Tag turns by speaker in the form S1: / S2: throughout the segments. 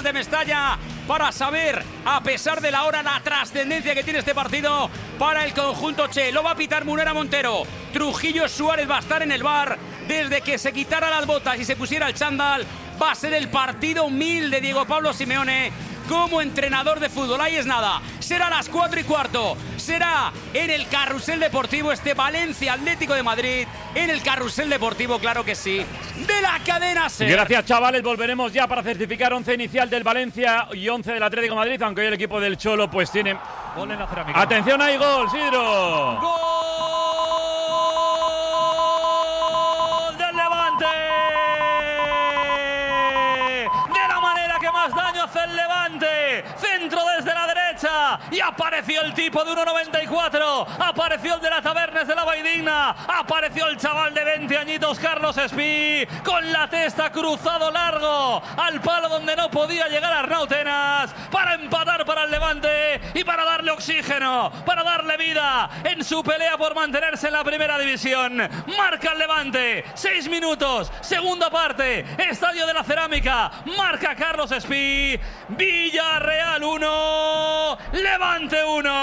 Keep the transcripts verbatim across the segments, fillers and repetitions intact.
S1: de Mestalla para saber, a pesar de la hora, la trascendencia que tiene este partido para el conjunto Che. Lo va a pitar Munera Montero. Trujillo Suárez va a estar en el bar. Desde que se quitara las botas y se pusiera el chándal, va a ser el partido mil de Diego Pablo Simeone como entrenador de fútbol. Ahí es nada. Será a las cuatro y cuarto. Será en el Carrusel Deportivo, este Valencia Atlético de Madrid. En el Carrusel Deportivo, claro que sí, de la cadena SER.
S2: Gracias, chavales. Volveremos ya para certificar once inicial del Valencia y once del Atlético de Madrid, aunque hoy el equipo del Cholo pues tiene...
S3: Gol en la cerámica.
S2: Atención, ahí gol, Sidro.
S3: ¡Gol del Levante! De la manera que más daño hace el Levante. Centro desde la derecha. Y apareció el tipo de uno noventa y cuatro. Apareció el de la Tabernes de la Vaidigna. Apareció el chaval de veinte añitos, Carlos Espí, con la testa cruzado largo al palo donde no podía llegar Arnau Tenas, para empatar para el Levante y para darle oxígeno, para darle vida en su pelea por mantenerse en la primera división. Marca el Levante, seis minutos, segunda parte, Estadio de la Cerámica. Marca Carlos Espí. Villarreal uno, Levante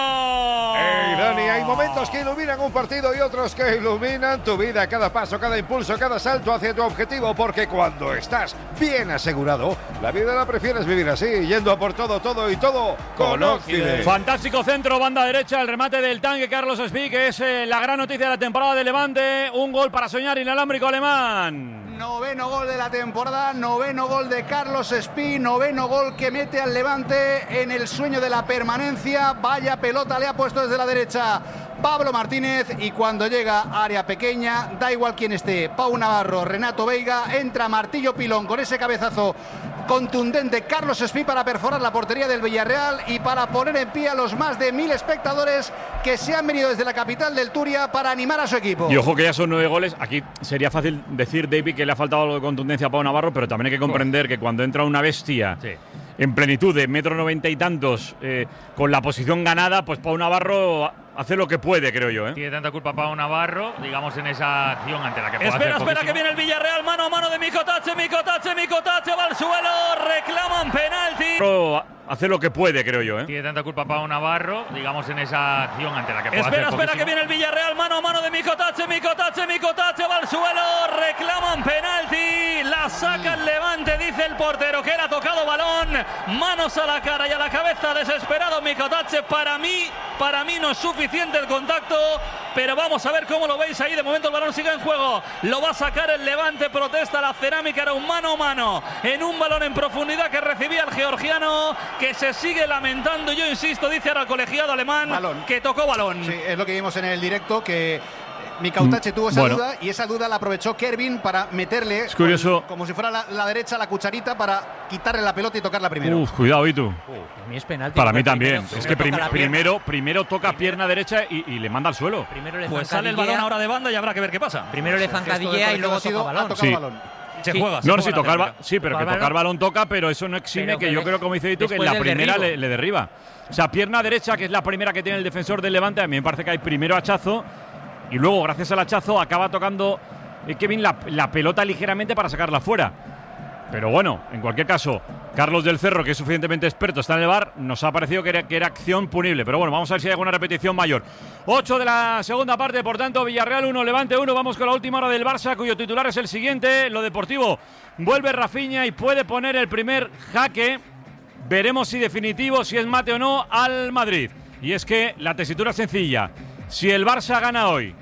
S3: uno.
S4: Hey Dani, hay momentos que iluminan un partido y otros que iluminan tu vida, cada paso, cada impulso, cada salto hacia tu objetivo, porque cuando estás bien asegurado, la vida la prefieres vivir así, yendo a por todo, todo y todo con Occident.
S2: Fantástico centro, banda derecha, el remate del tanque Carlos Espí, que es eh, la gran noticia de la temporada de Levante. Un gol para soñar, inalámbrico alemán.
S5: Noveno gol de la temporada, noveno gol de Carlos Espí, noveno gol que mete al Levante en el sueño de la permanencia. Vaya pelota le ha puesto desde la derecha Pablo Martínez, y cuando llega a área pequeña, da igual quién esté, Pau Navarro, Renato Veiga, entra Martillo Pilón con ese cabezazo contundente Carlos Espí para perforar la portería del Villarreal y para poner en pie a los más de mil espectadores que se han venido desde la capital del Turia para animar a su equipo.
S2: Y ojo que ya son nueve goles. Aquí sería fácil decir, David, que le ha faltado algo de contundencia a Pau Navarro, pero también hay que comprender que cuando entra una bestia sí. en plenitud de metro noventa y tantos, eh, con la posición ganada, pues Pau Navarro hace lo que puede, creo yo. ¿eh?
S3: Tiene tanta culpa Pau Navarro, digamos, en esa acción ante la que puede
S1: Espera,
S3: hacer
S1: espera, que viene el Villarreal, mano a mano de Micotache, Micotache, Micotache, va al suelo, reclaman penalti.
S2: Hace lo que puede, creo yo. ¿eh?
S3: Tiene tanta culpa Pau Navarro, digamos, en esa acción ante la que puede
S1: espera,
S3: hacer
S1: Espera, espera, que viene el Villarreal, mano a mano de Micotache, Micotache, Micotache, va al suelo, reclaman penalti, la saca el Levante, dice el portero que era tocado balón, manos a la cara y a la cabeza, desesperado Micotache. Para mí, para mí no es suficiente el contacto, pero vamos a ver cómo lo veis ahí. De momento el balón sigue en juego, lo va a sacar el Levante, protesta la Cerámica, era un mano a mano en un balón en profundidad que recibía el georgiano, que se sigue lamentando. Yo insisto, dice ahora el colegiado alemán, balón. que tocó balón.
S5: Sí, es lo que vimos en el directo, que Micotache tuvo esa
S2: bueno.
S5: duda, y esa duda la aprovechó Kervin para meterle,
S2: es curioso,
S5: con, como si fuera la, la derecha, la cucharita para quitarle la pelota y tocarla primero.
S2: Uf, cuidado, Itu. Uh,
S6: para mí es penalti.
S2: Para mí también.
S6: Primero,
S2: es que prim primero, primero toca pierna derecha y, y le manda al suelo.
S6: Primero le
S1: pues sale el balón ahora de banda y habrá que ver qué pasa.
S6: Primero le zancadillea y luego toca balón.
S2: Sí.
S5: balón.
S1: Se
S6: sí.
S1: juega, se
S2: no,
S1: juega
S2: sí, tocar, ba sí, pero que
S6: balón.
S2: tocar balón toca, pero eso no exime que, que yo creo, como dice Itu, que en la primera le, le derriba. O sea, pierna derecha, que es la primera que tiene el defensor del Levante, a mí me parece que hay primero hachazo y luego, gracias al hachazo, acaba tocando eh, Kevin la, la pelota ligeramente para sacarla fuera. Pero bueno, en cualquier caso, Carlos del Cerro, que es suficientemente experto, está en el V A R, nos ha parecido que era, que era acción punible. Pero bueno, vamos a ver si hay alguna repetición mayor. ocho de la segunda parte, por tanto, Villarreal uno, Levante uno. Vamos con la última hora del Barça, cuyo titular es el siguiente. Lo deportivo, vuelve Rafinha y puede poner el primer jaque. Veremos si definitivo, si es mate o no, al Madrid. Y es que la tesitura es sencilla. Si el Barça gana hoy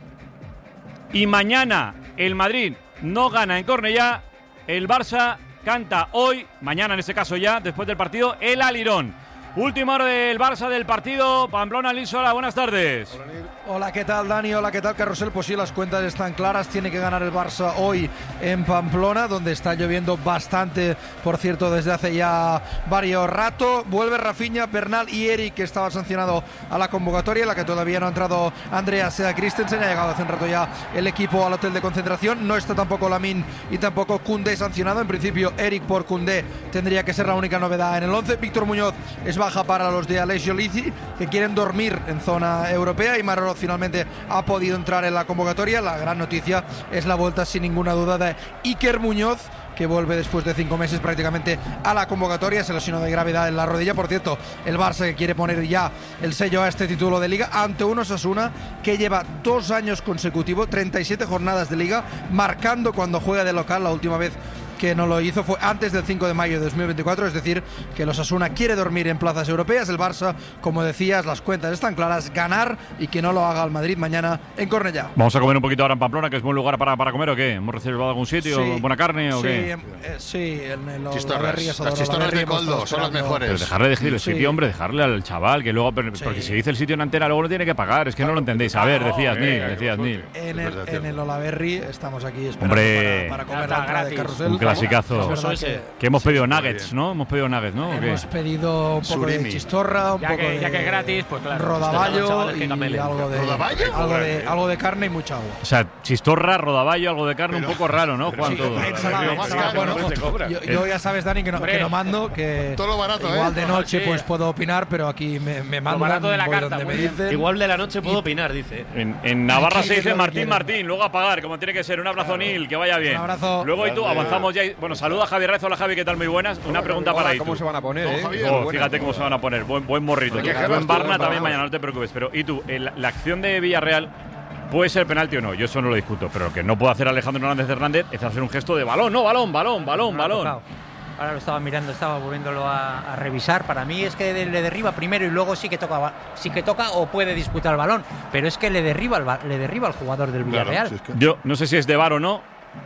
S2: y mañana el Madrid no gana en Cornellá, el Barça canta hoy, mañana en este caso ya, después del partido, el alirón. Última hora del Barça del partido. Pamplona, Lisola, buenas tardes.
S7: Hola, ¿qué tal, Dani? Hola, ¿qué tal, Carrusel? Pues sí, las cuentas están claras. Tiene que ganar el Barça hoy en Pamplona, donde está lloviendo bastante, por cierto, desde hace ya varios rato. Vuelve Rafinha, Bernal y Eric, que estaba sancionado a la convocatoria, en la que todavía no ha entrado Andreas Christensen. Ha llegado hace un rato ya el equipo al hotel de concentración. No está tampoco Lamine y tampoco Koundé sancionado. En principio, Eric por Koundé tendría que ser la única novedad en el once. Víctor Muñoz es baja para los de Alessio Lizzi, que quieren dormir en zona europea, y Marrero finalmente ha podido entrar en la convocatoria. La gran noticia es la vuelta sin ninguna duda de Iker Muñoz, que vuelve después de cinco meses prácticamente a la convocatoria. Se lesionó de gravedad en la rodilla. Por cierto, el Barça que quiere poner ya el sello a este título de Liga ante un Osasuna que lleva dos años consecutivos, treinta y siete jornadas de Liga, marcando cuando juega de local. La última vez que no lo hizo fue antes del cinco de mayo de dos mil veinticuatro, es decir, que el Osasuna quiere dormir en plazas europeas. El Barça, como decías, las cuentas están claras, ganar y que no lo haga el Madrid mañana en Cornellá.
S2: Vamos a comer un poquito ahora en Pamplona, que es buen lugar para, para comer, ¿o qué? ¿Hemos reservado algún sitio?
S7: Sí,
S2: ¿Buena carne o
S7: sí,
S2: qué?
S7: Eh, sí, en el
S4: Chistorras. Las chistorras de Coldo son las mejores.
S2: Pero dejarle de decir el
S7: Sí.
S2: sitio, hombre, dejarle al chaval, que luego,
S7: Sí.
S2: porque si dice el sitio en antena, luego lo tiene que pagar, es que no lo entendéis. A ver, decías, Nil, decías, Nil.
S7: En el, en el Olaberri estamos aquí esperando
S2: Hombre,
S7: para, para comer
S6: está
S7: la entrada de
S6: gratis.
S7: Carrusel.
S2: Un clasicazo.
S7: Es verdad
S6: Eso
S7: que
S6: ese.
S2: Que hemos pedido
S4: Muy
S2: nuggets,
S4: bien.
S2: ¿no? Hemos pedido nuggets, ¿no? ¿O qué?
S7: hemos pedido un poco
S4: Surimi.
S7: de chistorra, un
S6: Ya
S7: poco
S6: que,
S7: de
S6: ya que es gratis, pues claro.
S7: rodaballo
S6: Chavales que
S7: y
S6: camelen.
S7: algo de,
S4: ¿Rodaballo?
S7: algo, de, algo de carne y mucha agua.
S2: O sea, chistorra, rodaballo, algo de carne,
S4: Pero-
S2: un poco raro, ¿no, Juan?
S4: sí,
S2: Todo.
S7: ensalada,
S4: Lo más
S7: ensalada,
S4: caro,
S7: bueno,
S4: ¿no? Se cobra.
S7: yo, yo ya sabes, Dani, que no, que no mando, que
S4: Todo lo barato,
S7: igual
S4: ¿eh?
S7: de noche
S6: Sí.
S7: pues puedo opinar, pero aquí me, me mandan,
S6: barato de la
S7: voy
S6: carta,
S7: donde
S6: muy
S7: me
S6: bien.
S7: dicen.
S8: Igual de la noche puedo opinar, dice.
S2: En, en Navarra
S7: Aquí
S2: se
S7: es
S2: dice
S7: lo que
S2: Martín
S7: quieren.
S2: Martín, luego a pagar, como tiene que ser. Un abrazo, Nil, que vaya bien.
S7: Un abrazo.
S2: Luego y tú, avanzamos ya. Bueno, saluda a Javi Rezo. Hola, Javi, ¿qué tal? Muy buenas. Una pregunta para Itu.
S9: ¿Cómo se van a poner,
S4: Don
S9: eh?
S4: Javier.
S2: Oh,
S4: Buena.
S2: fíjate cómo se van a poner. Buen, buen morrito.
S4: Hay que
S2: Tú
S4: dejarlas
S2: en
S4: todas
S2: Barna también
S4: paradas.
S2: mañana, no te preocupes. Pero, ¿y tú? El- la acción de Villarreal puede ser penalti o no? Yo eso no lo discuto. Pero lo que no puede hacer Alejandro Hernández Hernández es hacer un gesto de balón. No, balón, balón, balón,
S6: No ha
S2: balón.
S6: tocado. Ahora lo estaba mirando, estaba volviéndolo a, a revisar. Para mí es que le derriba primero y luego sí que toca, ba- sí que toca o puede disputar el balón. Pero es que le derriba al, ba- le derriba al jugador del Villarreal.
S4: si es que-
S2: Yo no sé si es de VAR o no.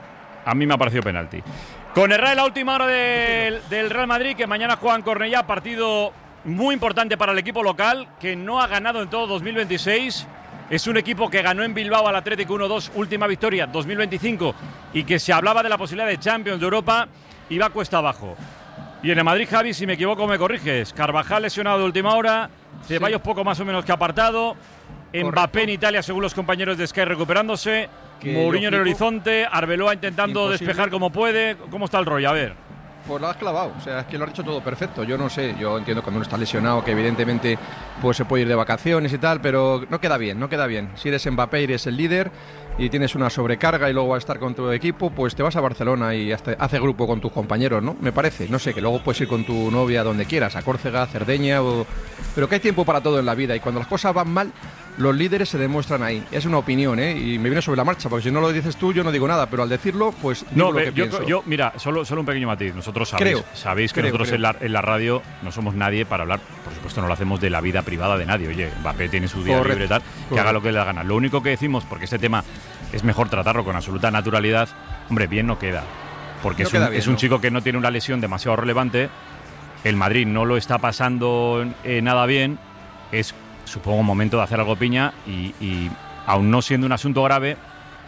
S2: A mí me ha parecido penalti. Con el Real, la última hora del, del Real Madrid, que mañana juega en Cornellá, partido muy importante para el equipo local, que no ha ganado en todo dos mil veintiséis. Es un equipo que ganó en Bilbao al Atlético uno dos, última victoria dos mil veinticinco, y que se hablaba de la posibilidad de Champions de Europa y va cuesta abajo. Y en el Madrid, Javi, si me equivoco me corriges. Carvajal lesionado de última hora, Ceballos poco más o menos que apartado, Mbappé en Italia según los compañeros de Sky recuperándose,
S9: Que
S2: Mourinho en el
S9: yo flipo.
S2: horizonte, Arbeloa intentando
S9: Imposible.
S2: despejar como puede. ¿Cómo está el rollo? A ver.
S9: Pues lo has clavado, o sea, es que lo has hecho todo perfecto. Yo no sé, yo entiendo cuando uno está lesionado que evidentemente pues se puede ir de vacaciones y tal, pero no queda bien, no queda bien. Si eres Mbappé y eres el líder y tienes una sobrecarga y luego vas a estar con tu equipo, pues te vas a Barcelona y hasta hace grupo con tus compañeros, ¿no? Me parece, no sé, que luego puedes ir con tu novia donde quieras, a Córcega, a Cerdeña, o... pero que hay tiempo para todo en la vida y cuando las cosas van mal, los líderes se demuestran ahí. Es una opinión, ¿eh? Y me viene sobre la marcha, porque si no lo dices tú, yo no digo nada, pero al decirlo, pues digo
S2: No,
S9: lo
S2: ve,
S9: que
S2: yo,
S9: pienso.
S2: yo, mira, solo, solo un pequeño matiz. Nosotros sabéis,
S9: Creo,
S2: sabéis que
S9: creo,
S2: nosotros
S9: creo.
S2: En, la, en la radio no somos nadie para hablar, por supuesto no lo hacemos de la vida privada de nadie. Oye, Mbappé tiene su día
S9: Correcto,
S2: libre y tal, que
S9: correcto.
S2: haga lo que le da gana. Lo único que decimos, porque este tema es mejor tratarlo con absoluta naturalidad, hombre, bien no queda. Porque
S9: No
S2: es un,
S9: queda bien,
S2: es un
S9: no.
S2: chico que no tiene una lesión demasiado relevante. El Madrid no lo está pasando eh, nada bien. Es, supongo, un momento de hacer algo piña y, y aun no siendo un asunto grave,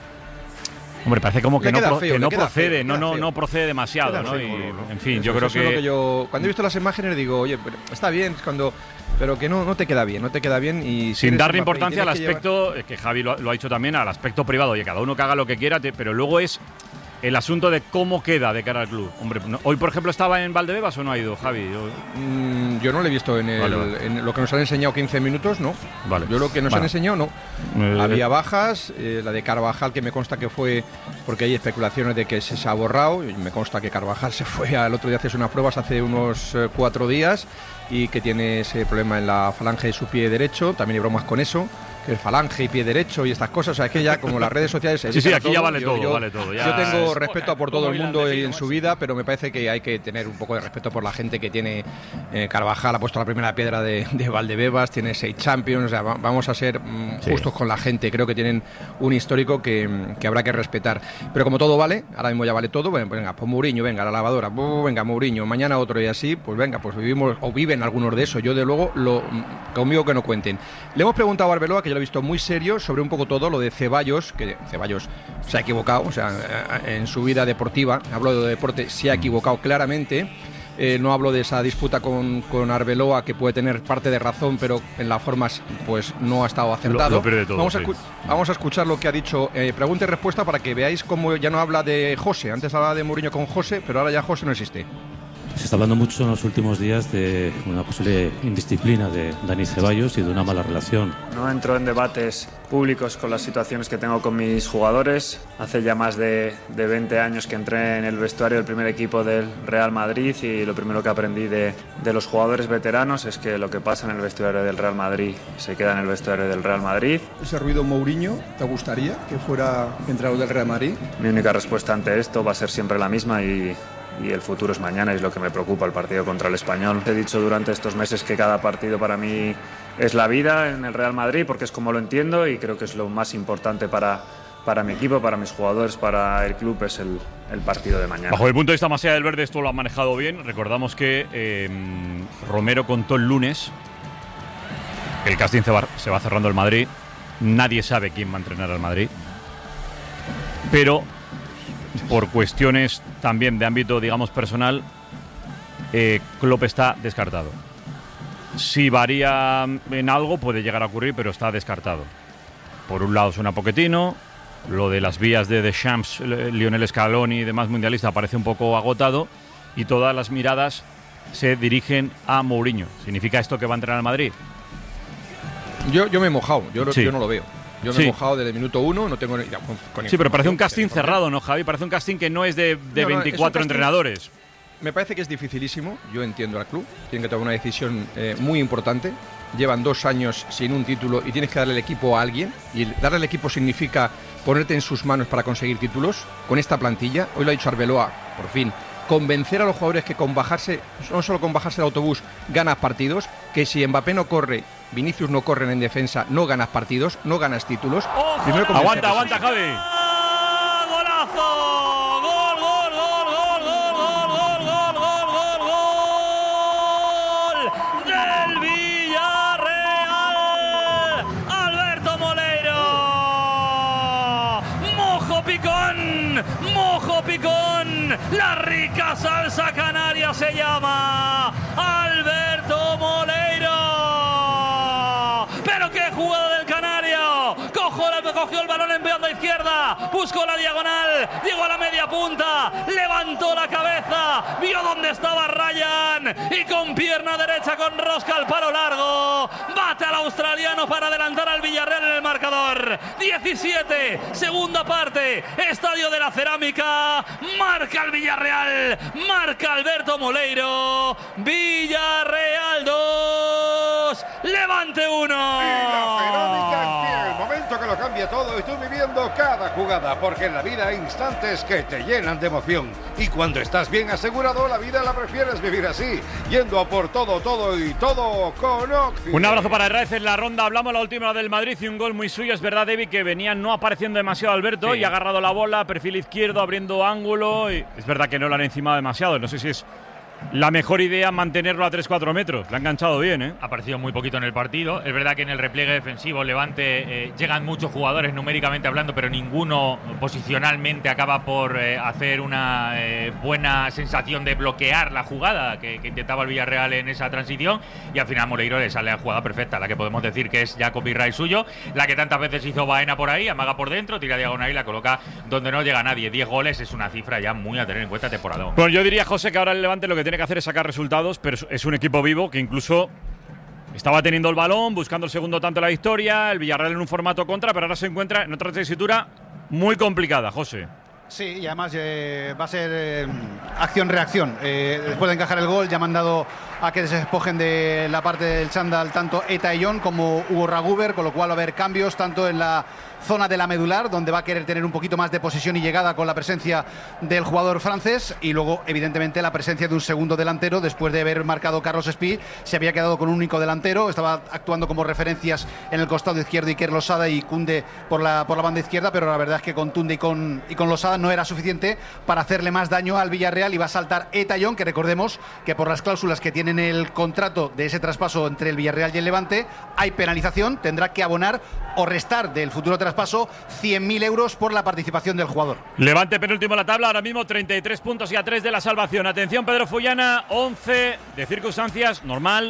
S2: hombre, parece como que
S9: Le
S2: no,
S9: queda
S2: pro-
S9: feo,
S2: que
S9: le
S2: no
S9: queda
S2: procede,
S9: feo, le
S2: no,
S9: queda
S2: no,
S9: feo.
S2: no procede demasiado,
S9: Queda
S2: ¿no?
S9: feo,
S2: Y,
S9: no, no.
S2: en fin,
S9: Eso-
S2: yo
S9: eso
S2: creo
S9: es lo
S2: que,
S9: yo cuando he visto las imágenes digo, oye, pero está bien cuando, pero que no, no te queda bien, no te queda bien y si
S2: sin
S9: eres
S2: darle
S9: Mbappé y
S2: importancia al
S9: tienes que llevar-
S2: aspecto, eh, que Javi lo, lo ha dicho también, al aspecto privado, oye, cada uno que haga lo que quiera, te- pero luego es el asunto de cómo queda de cara al club. Hombre, no- hoy, por ejemplo, ¿estaba en Valdebebas o no ha ido, Javi? Yo-
S9: Mm, yo no lo he visto en, el-
S2: Vale, vale.
S9: en lo que nos han enseñado quince minutos, no.
S2: Vale.
S9: Yo lo que nos
S2: Bueno.
S9: han enseñado, no.
S2: Eh,
S9: Había bajas, eh, la de Carvajal, que me consta que fue porque hay especulaciones de que se, se ha borrado. Y me consta que Carvajal se fue al otro día a hacerse unas pruebas hace unos eh, cuatro días y que tiene ese problema en la falange de su pie derecho. También hay bromas con eso, que el falange y pie derecho y estas cosas. O sea, es que ya como las redes sociales se
S2: Sí, sí,
S9: dedican a
S2: aquí ya
S9: todo,
S2: vale
S9: yo-
S2: todo,
S9: yo-
S2: vale todo, ya
S9: yo tengo
S2: es-
S9: respeto por todo
S8: ¿Cómo
S9: el
S8: hilan
S9: mundo
S8: de
S9: y
S8: fino,
S9: en su
S8: macho?
S9: vida, pero me parece que hay que tener un poco de respeto por la gente que tiene. eh, Carvajal ha puesto la primera piedra de, de Valdebebas, tiene seis Champions, o sea, va- vamos a ser mm,
S2: Sí.
S9: justos con la gente. Creo que tienen un histórico que, mm, que habrá que respetar. Pero como todo vale, ahora mismo ya vale todo, bueno, pues venga, pues Mourinho, venga, la lavadora, bu, venga, Mourinho, mañana otro y así, pues venga, pues vivimos o viven algunos de eso. Yo, de luego, lo, mm, conmigo que no cuenten. Le hemos preguntado a Arbeloa, que yo lo he visto muy serio, sobre un poco todo lo de Ceballos, que Ceballos se ha equivocado, o sea, en su vida deportiva, hablo de deporte, se ha equivocado claramente. Eh, no hablo de esa disputa con, con Arbeloa, que puede tener parte de razón, pero en las formas pues no ha estado acertado.
S2: Lo- lo pierde todo,
S9: vamos, a
S2: sí.
S9: escu- vamos a escuchar lo que ha dicho, eh, pregunta y respuesta, para que veáis cómo ya no habla de José. Antes hablaba de Mourinho con José, pero ahora ya José no existe.
S8: Se está hablando mucho en los últimos días de una posible indisciplina de Dani Ceballos y de una mala relación.
S10: No entro en debates públicos con las situaciones que tengo con mis jugadores. Hace ya más de, de veinte años que entré en el vestuario del primer equipo del Real Madrid y lo primero que aprendí de, de los jugadores veteranos es que lo que pasa en el vestuario del Real Madrid se queda en el vestuario del Real Madrid.
S9: ¿Ese ruido Mourinho te gustaría que fuera entrenador del Real Madrid?
S10: Mi única respuesta ante esto va a ser siempre la misma y y el futuro es mañana y es lo que me preocupa, el partido contra el Español. He dicho durante estos meses que cada partido para mí es la vida en el Real Madrid porque es como lo entiendo y creo que es lo más importante para, para mi equipo, para mis jugadores, para el club, es el, el partido de mañana.
S2: Bajo el punto de vista más allá del verde, esto lo ha manejado bien. Recordamos que eh, Romero contó el lunes que el casting se va, se va cerrando el Madrid. Nadie sabe quién va a entrenar al Madrid, pero por cuestiones también de ámbito, digamos, personal, eh, Klopp está descartado. Si varía en algo puede llegar a ocurrir, pero está descartado. Por un lado suena Pochettino, lo de las vías de Deschamps, Lionel Scaloni y demás mundialistas parece un poco agotado y todas las miradas se dirigen a Mourinho. ¿Significa esto que va a entrenar al Madrid?
S9: Yo, yo me he mojado, yo,
S2: sí.
S9: yo no lo veo. Yo me
S2: sí.
S9: he mojado desde el minuto uno, no tengo... Ya, con, con
S2: sí, pero parece un casting cerrado, ¿no, Javi? Parece un casting que no es de, de no, no, veinticuatro entrenadores.
S9: Me parece que es dificilísimo, yo entiendo al club, tienen que tomar una decisión eh, muy importante. Llevan dos años sin un título y tienes que darle el equipo a alguien. Y darle el equipo significa ponerte en sus manos para conseguir títulos con esta plantilla. Hoy lo ha dicho Arbeloa, por fin. Convencer a los jugadores que con bajarse, no solo con bajarse el autobús, ganas partidos. Que si Mbappé no corre, Vinicius no corren en defensa, no ganas partidos, no ganas títulos.
S2: Aguanta, aguanta, Javi.
S3: ¡Golazo! ¡Gol, gol, gol, gol, gol, gol, gol, gol, gol, gol! ¡Del Villarreal! ¡Alberto Moleiro! ¡Mojo picón! ¡Mojo picón! ¡La rica salsa canaria se llama! ¡Alberto Moleiro! ¡Pero qué jugada del Canario! Cojo, cogió el balón en banda izquierda, buscó la diagonal, llegó a la media punta, levantó la cabeza, vio dónde estaba Ryan y con pierna derecha con rosca al palo largo, bate al australiano para adelantar al Villarreal en el marcador. diecisiete, segunda parte, Estadio de la Cerámica, marca el Villarreal, marca Alberto Moleiro, Villarreal dos, Levante uno.
S4: Y la Cerámica en pie, el momento que lo cambia todo y tú viviendo cada jugada, porque en la vida hay instantes que te llenan de emoción y cuando estás bien asegurado la vida la prefieres vivir así, yendo a por todo, todo y todo con Oxy.
S2: Un abrazo para Herrera en la ronda, hablamos la última del Madrid y un gol muy suyo, es verdad, David, que venía no apareciendo demasiado Alberto sí. y ha agarrado la bola, perfil izquierdo, abriendo ángulo y es verdad que no lo han encimado demasiado, no sé si es la mejor idea mantenerlo a tres cuatro metros. Le ha enganchado bien, ¿eh?
S11: Ha aparecido muy poquito en el partido. Es verdad que en el repliegue defensivo Levante eh, llegan muchos jugadores numéricamente hablando, pero ninguno posicionalmente acaba por eh, hacer una eh, buena sensación de bloquear la jugada que, que intentaba el Villarreal en esa transición. Y al final Moleiro le sale la jugada perfecta, la que podemos decir que es ya copyright suyo, la que tantas veces hizo Baena por ahí, amaga por dentro, tira diagonal y la coloca donde no llega nadie. diez goles es una cifra ya muy a tener en cuenta temporada.
S2: Bueno, yo diría, José, que ahora el Levante lo que tiene que hacer es sacar resultados, pero es un equipo vivo que incluso estaba teniendo el balón, buscando el segundo tanto de la victoria, el Villarreal en un formato contra, pero ahora se encuentra en otra tesitura muy complicada, José.
S5: Sí, y además eh, va a ser eh, acción-reacción. Eh, después de encajar el gol, ya han mandado a que se despojen de la parte del chándal tanto Eta Eyón como Hugo Raguber, con lo cual va a haber cambios tanto en la zona de la medular, donde va a querer tener un poquito más de posesión y llegada con la presencia del jugador francés, y luego evidentemente la presencia de un segundo delantero. Después de haber marcado Carlos Espí, se había quedado con un único delantero, estaba actuando como referencias en el costado izquierdo Iker Losada y Koundé por la, por la banda izquierda, pero la verdad es que con Koundé y con, y con Losada no era suficiente para hacerle más daño al Villarreal, y va a saltar Eta Eyón, que recordemos que por las cláusulas que tienen el contrato de ese traspaso entre el Villarreal y el Levante hay penalización, tendrá que abonar o restar del futuro traspaso cien mil euros por la participación del jugador.
S2: Levante penúltimo en la tabla, ahora mismo treinta y tres puntos y a tres de la salvación. Atención, Pedro Fullana, once de circunstancias, normal,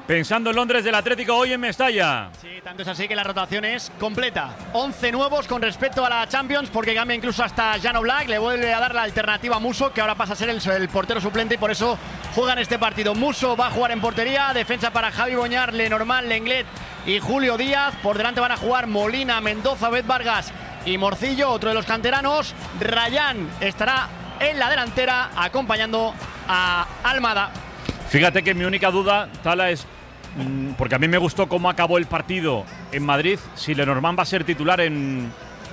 S2: pensando en Londres del Atlético hoy en Mestalla.
S12: Sí, tanto es así que la rotación es completa. once nuevos con respecto a la Champions, porque cambia incluso hasta Jan Oblak, le vuelve a dar la alternativa a Musso, que ahora pasa a ser el, el portero suplente y por eso juegan este partido. Musso va a jugar en portería, defensa para Javi Boñar, Lenormand, Lenglet y Julio Díaz. Por delante van a jugar Molina, Mendoza, Bet Vargas y Morcillo, otro de los canteranos. Rayán estará en la delantera acompañando a Almada.
S2: Fíjate que mi única duda, Tala, es porque a mí me gustó cómo acabó el partido en Madrid. Si Lenormand va a ser titular en,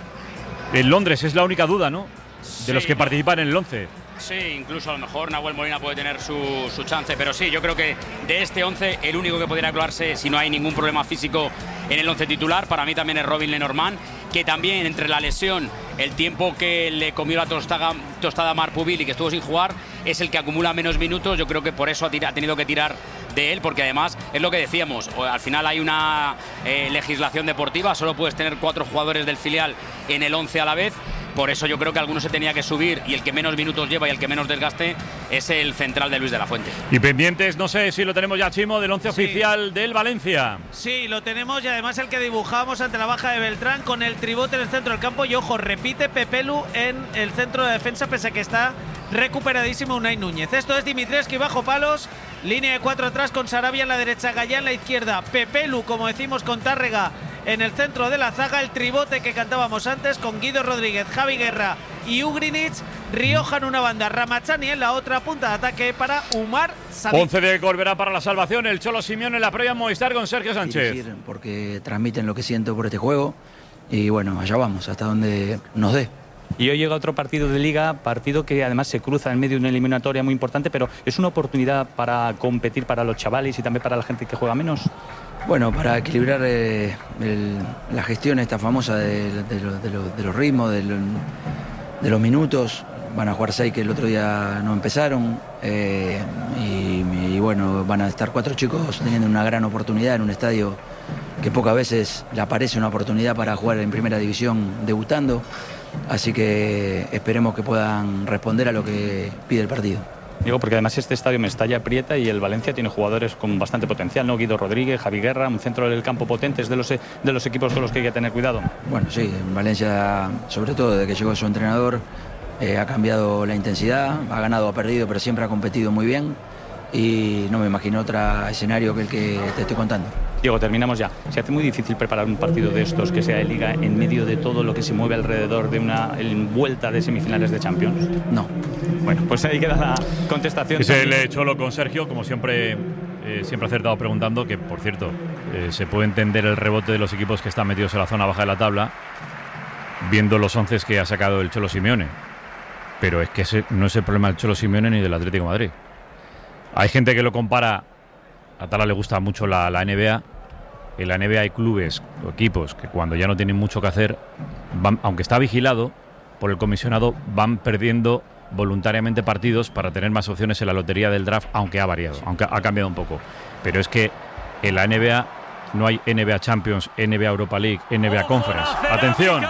S2: en Londres, es la única duda, ¿no? De
S13: sí.
S2: los que participan en el once.
S13: Sí, incluso a lo mejor Nahuel Molina puede tener su, su chance, pero sí, yo creo que de este once el único que podría colarse, si no hay ningún problema físico en el once titular, para mí también es Robin Lenormand, que también entre la lesión, el tiempo que le comió la tostada, tostada a Marpuvil y que estuvo sin jugar, es el que acumula menos minutos. Yo creo que por eso ha, tira, ha tenido que tirar de él, porque además es lo que decíamos, al final hay una eh, legislación deportiva, solo puedes tener cuatro jugadores del filial en el once a la vez. Por eso yo creo que alguno se tenía que subir y el que menos minutos lleva y el que menos desgaste es el central de Luis de la Fuente.
S2: Y pendientes, no sé si lo tenemos ya, Chimo, del once
S14: sí.
S2: oficial del Valencia.
S14: Sí, lo tenemos y además el que dibujamos ante la baja de Beltrán con el tribote en el centro del campo. Y ojo, repite Pepelu en el centro de defensa pese a que está recuperadísimo Unai Núñez. Esto es Dimitrescu bajo palos, línea de cuatro atrás con Sarabia en la derecha, Gallá en la izquierda, Pepelu, como decimos, con Tárrega en el centro de la zaga, el tribote que cantábamos antes con Guido Rodríguez, Javi Guerra y Ugrinic, Rioja en una banda, Ramachani en la otra, punta de ataque para Umar Sadik.
S2: once de Corberá para la salvación, el Cholo Simeone en la previa Movistar con Sergio Sánchez.
S15: Dirigir porque transmiten lo que siento por este juego y bueno, allá vamos, hasta donde nos dé.
S16: Y hoy llega otro partido de Liga, partido que además se cruza en medio de una eliminatoria muy importante, pero es una oportunidad para competir para los chavales y también para la gente que juega menos.
S15: Bueno, para equilibrar eh, el, la gestión esta famosa de, de, lo, de, lo, de los ritmos, de, lo, de los minutos, van a jugar seis que el otro día no empezaron eh, y, y bueno, van a estar cuatro chicos teniendo una gran oportunidad en un estadio que pocas veces le aparece una oportunidad para jugar en primera división debutando, así que esperemos que puedan responder a lo que pide el partido.
S16: Digo, porque además este estadio Mestalla aprieta y el Valencia tiene jugadores con bastante potencial, ¿no? Guido Rodríguez, Javi Guerra, un centro del campo potente, es de los, de los equipos con los que hay que tener cuidado.
S15: Bueno, sí, en Valencia, sobre todo desde que llegó su entrenador, eh, ha cambiado la intensidad, ha ganado, ha perdido, pero siempre ha competido muy bien y no me imagino otro escenario que el que te estoy contando.
S16: Diego, terminamos ya. Se hace muy difícil preparar un partido de estos que sea de Liga en medio de todo lo que se mueve alrededor de una vuelta de semifinales de Champions.
S15: No.
S16: Bueno, pues ahí queda la contestación.
S2: Es el Cholo con Sergio, como siempre, eh, siempre acertado preguntando, que por cierto, eh, se puede entender el rebote de los equipos que están metidos en la zona baja de la tabla, viendo los once que ha sacado el Cholo Simeone. Pero es que ese no es el problema del Cholo Simeone ni del Atlético de Madrid. Hay gente que lo compara, a Tala le gusta mucho la, la N B A. En la N B A hay clubes o equipos que cuando ya no tienen mucho que hacer, van, aunque está vigilado por el comisionado, van perdiendo voluntariamente partidos para tener más opciones en la lotería del draft, aunque ha variado, aunque ha cambiado un poco. Pero es que en la N B A no hay N B A Champions, N B A Europa League, N B A Conference. ¡Atención!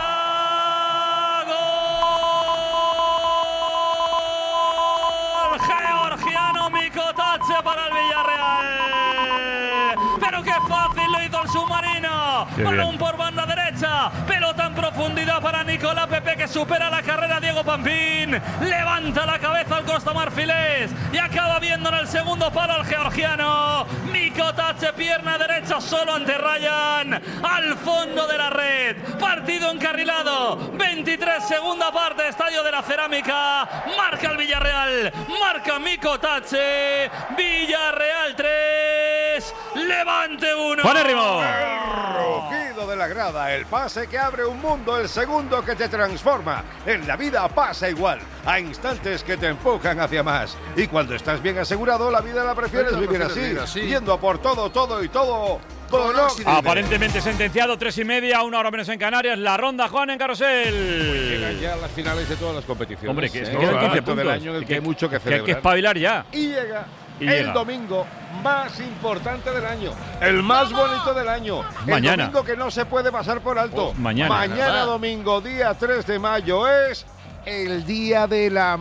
S3: Para el Villarreal, pero qué fácil lo hizo el submarino. Balón por banda derecha, pelota en profundidad para Nicolás Pepe, que supera la carrera Diego Pampín, levanta la cabeza al Costa Marfilés y acaba viendo en el segundo palo al georgiano. Mikotache, pierna derecha solo ante Ryan, al fondo de la red. Partido encarrilado, veintitrés, segunda parte, Estadio de la Cerámica. Marca el Villarreal, marca Mikotache. Villarreal tres, Levante uno.
S2: ¡Juan Arrimo!
S4: El rugido de la grada, el pase que abre un mundo, el segundo que te transforma. En la vida pasa igual, a instantes que te empujan hacia más. Y cuando estás bien asegurado, la vida la prefieres vivir
S5: prefieres
S4: así,
S5: vivir así.
S4: yendo a por todo, todo y todo.
S2: Aparentemente sentenciado, tres y media, una hora menos en Canarias. La ronda, Juan, en Carrusel.
S4: Llegan ya las finales de todas las competiciones.
S2: Hombre, que es
S4: ¿eh?
S2: que quedan quince
S4: puntos del
S2: puntos.
S4: año en el
S2: Que-
S4: que hay mucho que
S2: que hay
S4: celebrar.
S2: que espabilar ya.
S4: Y llega
S2: Y
S4: el
S2: llega.
S4: domingo más importante del año, el más bonito del año.
S2: Mañana.
S4: El domingo que no se puede pasar por alto.
S2: Oh, mañana.
S4: Mañana
S2: ¿Verdad?
S4: domingo, día tres de mayo, es el Día de la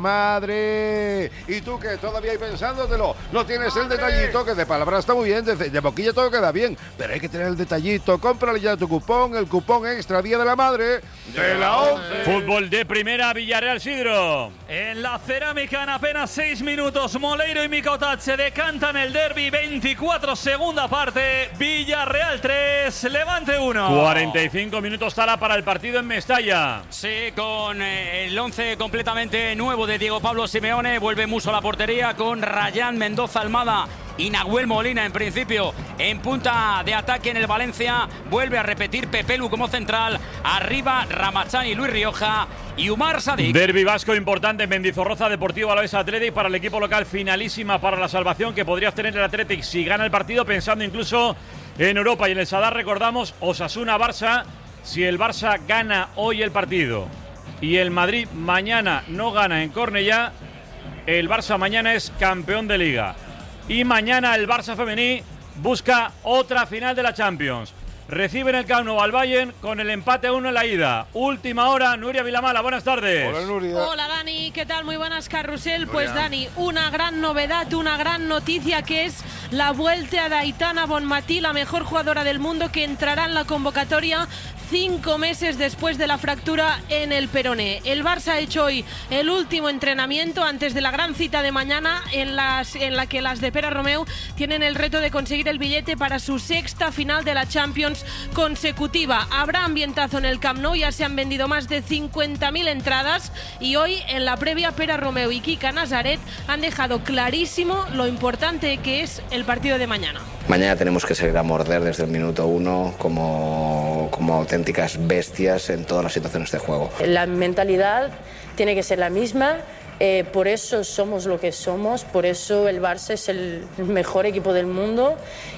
S4: Madre. Y tú que todavía hay pensándotelo, no tienes el detallito, que de palabra está muy bien, de, de boquilla todo queda bien, pero hay que tener el detallito. Cómprale ya tu cupón, el cupón extra Día de la Madre de la once.
S2: Fútbol de primera, Villarreal Sidro.
S3: En la Cerámica, en apenas seis minutos, Moleiro y Micotache decantan el derbi. veinticuatro, segunda parte. Villarreal tres, Levante uno.
S2: cuarenta y cinco minutos Tala para el partido en Mestalla.
S13: Sí, con eh, el once completamente nuevo de Diego Pablo Simeone. Vuelve Musso a la portería con Rayán, Mendoza, Almada y Nahuel Molina en principio en punta de ataque en el Valencia. Vuelve a repetir Pepelu como central. Arriba Ramachani, Luis Rioja y Umar Sadik.
S2: Derbi vasco importante en Mendizorroza, Deportivo Alavés Athletic. Para el equipo local, finalísima para la salvación que podría obtener el Athletic si gana el partido, pensando incluso en Europa. Y en el Sadar recordamos Osasuna-Barça. Si el Barça gana hoy el partido y el Madrid mañana no gana en Cornellá, el Barça mañana es campeón de Liga. Y mañana el Barça femení busca otra final de la Champions. Reciben el Camp Nou al Bayern con el empate a uno en la ida. Última hora, Nuria Vilamala, buenas tardes.
S4: Hola, Nuria.
S17: Hola, Dani, ¿qué tal? Muy buenas, Carrusel. Pues, Dani, una gran novedad, una gran noticia, que es la vuelta de Aitana Bonmatí, la mejor jugadora del mundo, que entrará en la convocatoria cinco meses después de la fractura en el peroné. El Barça ha hecho hoy el último entrenamiento antes de la gran cita de mañana, en, las, en la que las de Pere Romeu tienen el reto de conseguir el billete para su sexta final de la Champions consecutiva. Habrá ambientazo en el Camp Nou, ya se han vendido más de cincuenta mil entradas y hoy en la previa Pere Romeu y Kika Nazaret han dejado clarísimo lo importante que es el partido de mañana.
S18: Mañana tenemos que salir a morder desde el minuto uno como, como auténticas bestias en todas las situaciones de juego.
S19: La mentalidad tiene que ser la misma, eh, por eso somos lo que somos, por eso el Barça es el mejor equipo del mundo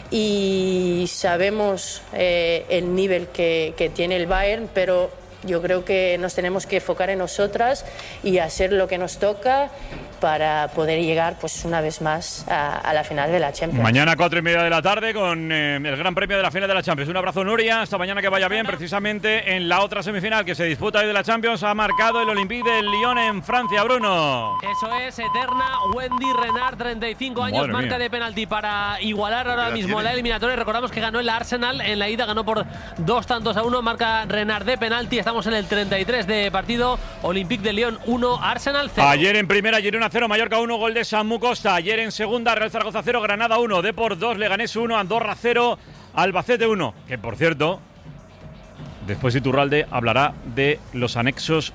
S19: y sabemos eh, el nivel que, que tiene el Bayern, pero yo creo que nos tenemos que enfocar en nosotras y hacer lo que nos toca para poder llegar pues una vez más a, a la final de la Champions.
S2: Mañana cuatro y media de la tarde con eh, el Gran Premio de la final de la Champions. Un abrazo, Nuria, hasta mañana, que vaya bien. Precisamente en la otra semifinal que se disputa hoy de la Champions ha marcado el Olympique de Lyon en Francia, Bruno.
S20: Eso es, eterna Wendy Renard, treinta y cinco años,
S2: Madre
S20: marca
S2: mía.
S20: de penalti para igualar ahora
S2: ¿Qué
S20: mismo
S2: tiene?
S20: la eliminatoria. Recordamos que ganó el Arsenal en la ida, ganó por dos tantos a uno, marca Renard de penalti. Estamos en el treinta y tres de partido. Olympique de Lyon uno, Arsenal cero.
S2: Ayer en primera, Girona cero, Mallorca uno, gol de Samu Costa. Ayer en segunda, Real Zaragoza cero, Granada uno, Depor dos, Leganés uno, Andorra cero, Albacete uno. Que por cierto, después Iturralde hablará de los anexos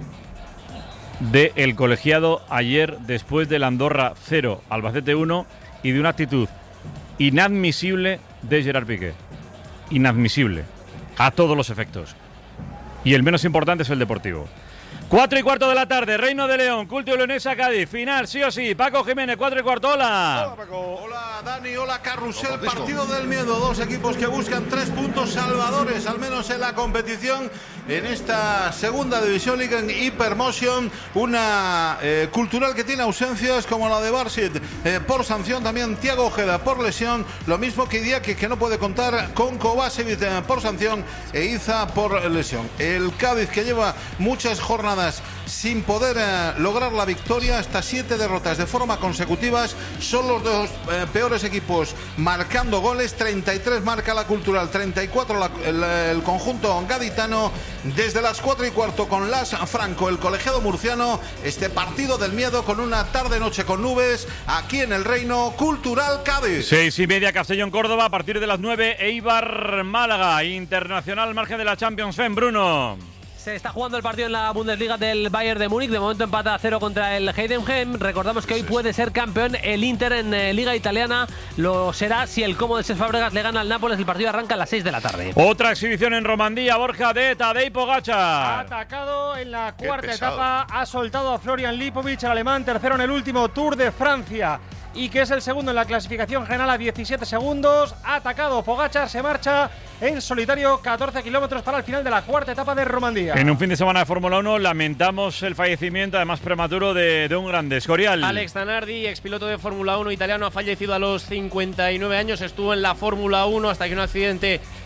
S2: del colegiado ayer después del Andorra cero, Albacete uno y de una actitud inadmisible de Gerard Piqué. Inadmisible. A todos los efectos. Y el menos importante es el Deportivo. Cuatro y cuarto de la tarde, Reino de León, Culto Leonesa, Cádiz, final sí o sí. Paco Jiménez, cuatro y cuarto, hola.
S21: Hola Paco. Hola Dani, hola Carrusel, partido del miedo, dos equipos que buscan tres puntos salvadores, al menos en la competición, en esta segunda división Liga en Hypermotion, una eh, cultural que tiene ausencias como la de Barsit eh, por sanción, también Thiago Ojeda por lesión, lo mismo que Idiaki, que no puede contar con Kovacevic eh, por sanción e Iza por lesión. El Cádiz, que lleva muchas jornadas sin poder eh, lograr la victoria, hasta siete derrotas de forma consecutivas, son los dos eh, peores equipos marcando goles. Treinta y tres marca la Cultural, treinta y cuatro la, el, el conjunto gaditano. Desde las cuatro y cuarto con Las Franco, el colegiado murciano, este partido del miedo con una tarde-noche con nubes aquí en el Reino. Cultural Cádiz.
S2: Seis y media, Castellón Córdoba, a partir de las nueve, Eibar Málaga, Internacional, margen de la Champions Fem, Bruno.
S20: Se está jugando el partido en la Bundesliga del Bayern de Múnich. De momento empata a cero contra el Heidenheim. Recordamos que hoy puede ser campeón el Inter en eh, Liga Italiana. Lo será si el Como de Cesc Fábregas le gana al Nápoles. El partido arranca a las seis de la tarde.
S2: Otra exhibición en Romandía, Borja, de Tadej
S22: Ha
S2: Pogačar.
S22: atacado en la cuarta
S2: pesado.
S22: etapa, ha soltado a Florian Lipovic, el alemán, tercero en el último Tour de Francia y que es el segundo en la clasificación general a diecisiete segundos. Ha atacado Pogačar, se marcha en solitario catorce kilómetros para el final de la cuarta etapa de Romandía.
S2: En un fin de semana de Fórmula uno lamentamos el fallecimiento, además prematuro, de, de un grande, Escorial.
S22: Alex Zanardi, expiloto de Fórmula uno italiano, ha fallecido a los cincuenta y nueve años. Estuvo en la Fórmula uno hasta que un accidente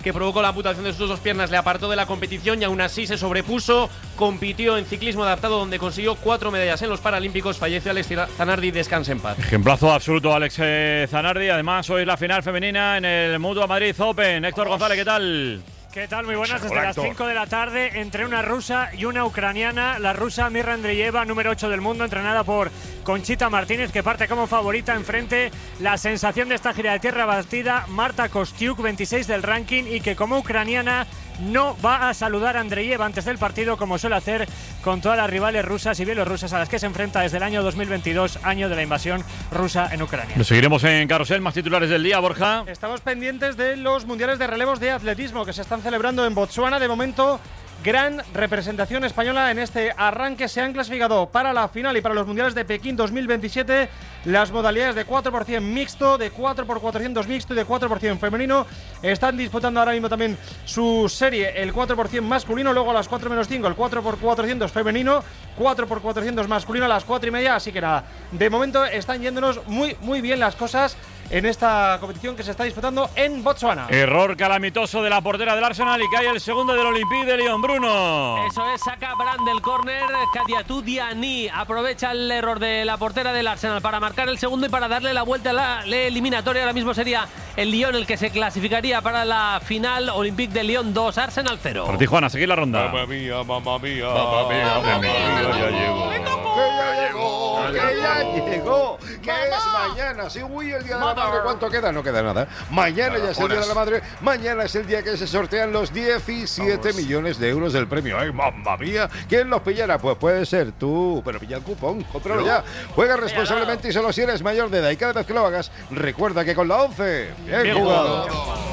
S1: que provocó la amputación de sus dos piernas le apartó de la competición y aún así se sobrepuso, compitió en ciclismo adaptado donde consiguió cuatro medallas en los Paralímpicos. Falleció Alex Zanardi, descanse en paz.
S2: Ejemplazo absoluto Alex eh, Zanardi. Además hoy es la final femenina en el Mutua Madrid Open. Héctor González, ¿qué tal?
S7: ¿Qué tal? Muy buenas. Desde las cinco de la tarde entre una rusa y una ucraniana. La rusa Mirra Andreeva, número ocho del mundo, entrenada por Conchita Martínez, que parte como favorita. Enfrente la sensación de esta gira de tierra batida, Marta Kostiuk, veintiséis del ranking, y que como ucraniana no va a saludar a Andreeva antes del partido, como suele hacer con todas las rivales rusas y bielorrusas a las que se enfrenta desde el año dos mil veintidós, año de la invasión rusa en Ucrania.
S2: Lo seguiremos en Carrusel. Más titulares del día, Borja.
S22: Estamos pendientes de los mundiales de relevos de atletismo que se están celebrando en Botsuana. De momento, gran representación española en este arranque. Se han clasificado para la final y para los mundiales de Pekín dos mil veintisiete las modalidades de cuatro por cien mixto, de cuatro por cuatrocientos mixto y de cuatro por cien femenino. Están disputando ahora mismo también su serie el cuatro por cien masculino, luego a las cuatro menos cinco el cuatro por cuatrocientos femenino, cuatro por cuatrocientos masculino a las cuatro y media. Así que nada, de momento están yéndonos muy muy bien las cosas en esta competición que se está disputando en Botsuana.
S2: Error calamitoso de la portera del Arsenal y cae el segundo del Olympique de Lyon, Bruno.
S20: Eso es, saca Brand del córner. Kadiatou Diani aprovecha el error de la portera del Arsenal para marcar el segundo y para darle la vuelta a la eliminatoria. Ahora mismo sería el Lyon el que se clasificaría para la final. Olympique de Lyon dos, Arsenal cero.
S2: Por Tijuana, seguir la ronda.
S4: Mamma mía, mamma mía, mamma mía, mamma mía, ya llegó. Que ya llegó, que ya llegó, que es mañana. Sí, uy, el día de la madre. ¿Cuánto queda? No queda nada. Mañana ya es el día de la madre. Mañana es el día que se sortean los diecisiete millones de euros del premio. ¡Ay, mamma mía! ¿Quién los pillará? Pues puede ser tú. Pero pilla el cupón, cómpralo ya. Juega responsablemente y solo si eres mayor de edad. Y cada vez que lo hagas, recuerda que con la once, bien, bien jugado.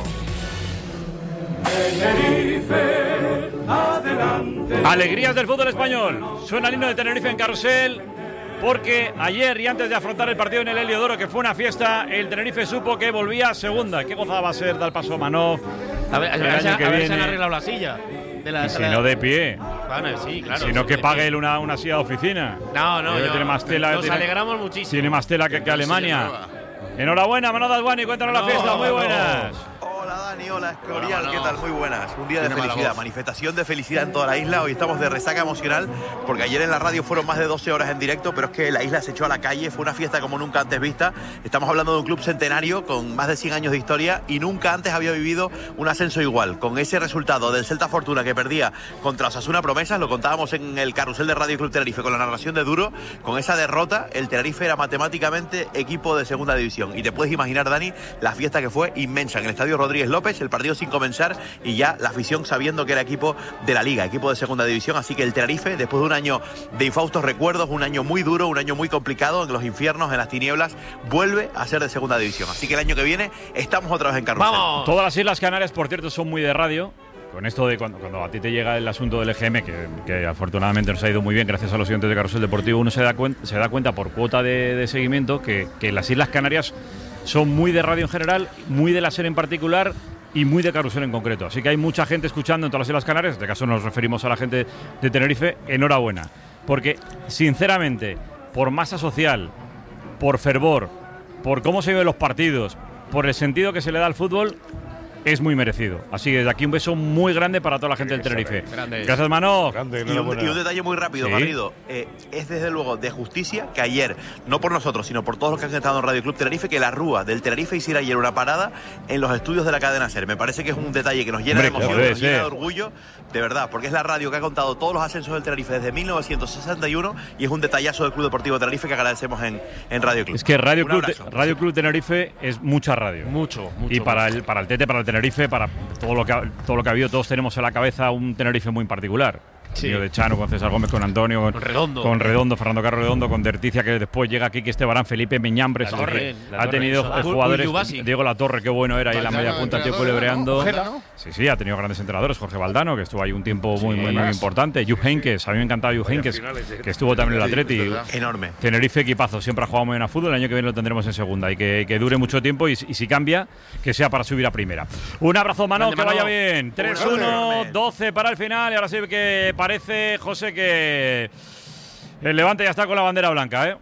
S2: Alegrías del fútbol español. Suena el himno de Tenerife en Carrusel, porque ayer y antes de afrontar el partido en el Heliodoro, que fue una fiesta, el Tenerife supo que volvía a segunda. Qué gozada va a ser dar paso a Manó.
S1: A ver, a ver, a ver si han arreglado la silla. De la,
S2: y si no de pie.
S1: Bueno, sí, claro.
S2: Si no, que pague él una, una silla de oficina.
S1: No, no, yo,
S2: tiene más tela,
S1: nos
S2: tiene,
S1: alegramos muchísimo.
S2: Tiene más tela que, que Alemania. Enhorabuena, Manó Dasguani, cuéntanos no, la fiesta, muy buenas.
S23: Hola Dani, hola Escorial, hola, ¿qué tal? Muy buenas. Un día de felicidad, manifestación de felicidad en toda la isla. Hoy estamos de resaca emocional porque ayer en la radio fueron más de doce horas en directo, pero es que la isla se echó a la calle, fue una fiesta como nunca antes vista. Estamos hablando de un club centenario con más de cien años de historia y nunca antes había vivido un ascenso igual. Con ese resultado del Celta Fortuna que perdía contra Osasuna Promesas, lo contábamos en el carrusel de Radio Club Tenerife con la narración de Duro, con esa derrota el Tenerife era matemáticamente equipo de segunda división. Y te puedes imaginar, Dani, la fiesta que fue inmensa en el Estadio Rodríguez López, el partido sin comenzar y ya la afición sabiendo que era equipo de la Liga, equipo de segunda división. Así que el Tenerife, después de un año de infaustos recuerdos, un año muy duro, un año muy complicado en los infiernos, en las tinieblas, vuelve a ser de segunda división. Así que el año que viene estamos otra vez en carrusel.
S2: ¡Vamos! Todas las Islas Canarias, por cierto, son muy de radio. Con esto de cuando, cuando a ti te llega el asunto del E G M, que, que afortunadamente nos ha ido muy bien gracias a los siguientes de Carrusel Deportivo, uno se da, cuen, se da cuenta por cuota de, de seguimiento que, que las Islas Canarias son muy de radio en general, muy de la serie en particular y muy de Carrusel en concreto. Así que hay mucha gente escuchando en todas las Islas Canarias, en este caso nos referimos a la gente de Tenerife. Enhorabuena, porque sinceramente, por masa social, por fervor, por cómo se viven los partidos, por el sentido que se le da al fútbol, es muy merecido. Así que desde aquí un beso muy grande para toda la gente del Tenerife.
S23: Grande.
S2: Gracias, Mano.
S23: Grande, y, un, y un detalle muy rápido, ¿sí? Garrido. Eh, es desde luego de justicia que ayer, no por nosotros, sino por todos los que han estado en Radio Club Tenerife, que la Rúa del Tenerife hiciera ayer una parada en los estudios de la cadena SER. Me parece que es un detalle que nos llena Hombre, de emoción, que nos llena de orgullo, de verdad, porque es la radio que ha contado todos los ascensos del Tenerife desde mil novecientos sesenta y uno y es un detallazo del Club Deportivo Tenerife que agradecemos en, en Radio Club.
S2: Es que Radio Club, Radio Club Tenerife es mucha radio.
S1: Mucho, mucho.
S2: Y para
S1: mucho.
S2: el, para el Tete, para el Tenerife, para todo lo que ha, todo lo que ha habido, todos tenemos en la cabeza un Tenerife muy particular. Sí. De Chano, con César Gómez, con Antonio, con,
S1: con Redondo,
S2: con Redondo, Fernando Carlos Redondo, con Derticia, que después llega aquí, que Estebarán, Felipe Meñambres.
S1: La Torre,
S2: ha la tenido torre, jugadores. Uy, Diego La Torre, qué bueno era ahí en la media punta, tío, culebreando.
S23: ¿no?
S2: Sí, sí, ha tenido grandes entrenadores. Jorge Valdano, que estuvo ahí un tiempo muy, sí, muy, muy importante. Jupp Heynckes, a mí me encantaba Jupp Heynckes, que estuvo también en el Atleti.
S23: Enorme.
S2: Tenerife, equipazo, siempre ha jugado muy bien a fútbol. El año que viene lo tendremos en segunda y que, que dure mucho tiempo. Y, y si cambia, que sea para subir a primera. Un abrazo, Mano, que vaya bien. tres uno, doce para el final. Y ahora sí que parece, José, que el Levante ya está con la bandera blanca, ¿eh?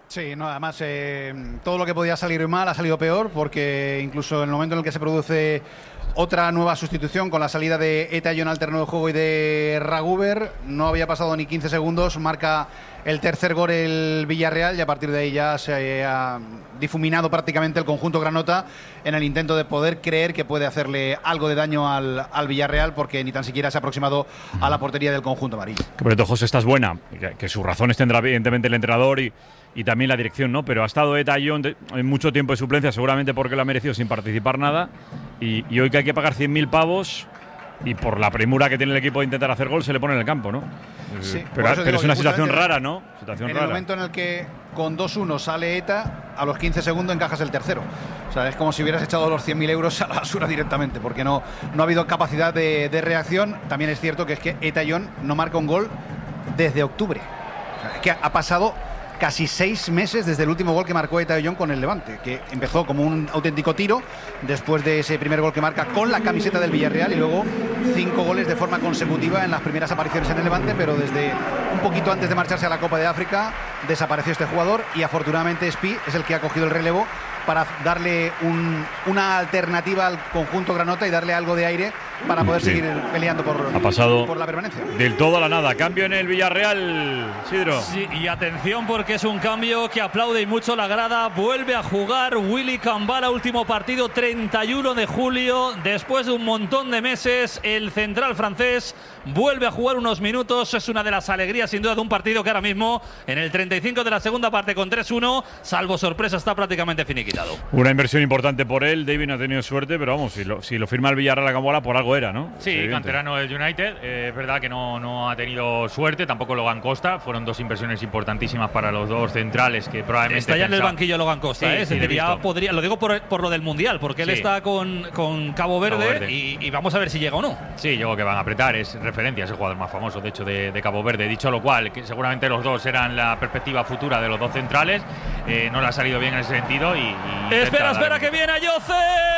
S5: Sí, no, además eh, todo lo que podía salir mal ha salido peor, porque incluso en el momento en el que se produce otra nueva sustitución con la salida de Eta John al terreno de juego y de Raguber, no había pasado ni quince segundos, marca el tercer gol el Villarreal y a partir de ahí ya se ha difuminado prácticamente el conjunto granota en el intento de poder creer que puede hacerle algo de daño al, al Villarreal, porque ni tan siquiera se ha aproximado a la portería del conjunto amarillo.
S2: Que por cierto, José, esta es buena, que, que sus razones tendrá evidentemente el entrenador y y también la dirección, ¿no? Pero ha estado Eta John en mucho tiempo de suplencia, seguramente porque lo ha merecido sin participar nada, y, y hoy que hay que pagar cien mil pavos y por la premura que tiene el equipo de intentar hacer gol se le pone en el campo, ¿no?
S5: Sí,
S2: pero pero es una situación rara, ¿no? Situación
S5: en
S2: rara.
S5: el momento en el que con dos uno sale Eta, a los quince segundos encajas el tercero. O sea, es como si hubieras echado los cien mil euros a la basura directamente, porque no, no ha habido capacidad de, de reacción. También es cierto que es que Eta John no marca un gol desde octubre. O sea, es que ha pasado casi seis meses desde el último gol que marcó Eta John con el Levante, que empezó como un auténtico tiro después de ese primer gol que marca con la camiseta del Villarreal y luego cinco goles de forma consecutiva en las primeras apariciones en el Levante, pero desde un poquito antes de marcharse a la Copa de África desapareció este jugador y afortunadamente Espí es el que ha cogido el relevo para darle un, una alternativa al conjunto granota y darle algo de aire para poder sí. seguir peleando por,
S2: ha pasado
S5: por la permanencia.
S2: Del todo a la nada. Cambio en el Villarreal, Sidro.
S3: Sí, y atención porque es un cambio que aplaude y mucho la grada. Vuelve a jugar Willy Cambala, último partido, treinta y uno de julio. Después de un montón de meses, el central francés vuelve a jugar unos minutos. Es una de las alegrías, sin duda, de un partido que ahora mismo, en el treinta y cinco de la segunda parte con tres uno, salvo sorpresa, está prácticamente finiquitado.
S2: Una inversión importante por él. David no ha tenido suerte, pero vamos, si lo, si lo firma el Villarreal a Cambala, por algo era, ¿no?
S11: Sí, evidente. Canterano del United. Eh, es verdad que no, no ha tenido suerte, tampoco Logan Costa. Fueron dos inversiones importantísimas para los dos centrales que probablemente.
S3: Está ya en el banquillo Logan Costa,
S11: sí,
S3: ¿eh?
S11: Sí,
S3: ya podría, lo digo por, por lo del Mundial, porque
S11: sí.
S3: él está con, con Cabo Verde,
S11: Cabo Verde.
S3: Y, y vamos a ver si llega o no.
S11: Sí, yo creo que van a apretar. Es referencia, es el jugador más famoso, de hecho, de, de Cabo Verde. Dicho lo cual, que seguramente los dos eran la perspectiva futura de los dos centrales. Eh, no le ha salido bien en ese sentido. Y, y
S3: espera, espera, que viene Ayoce.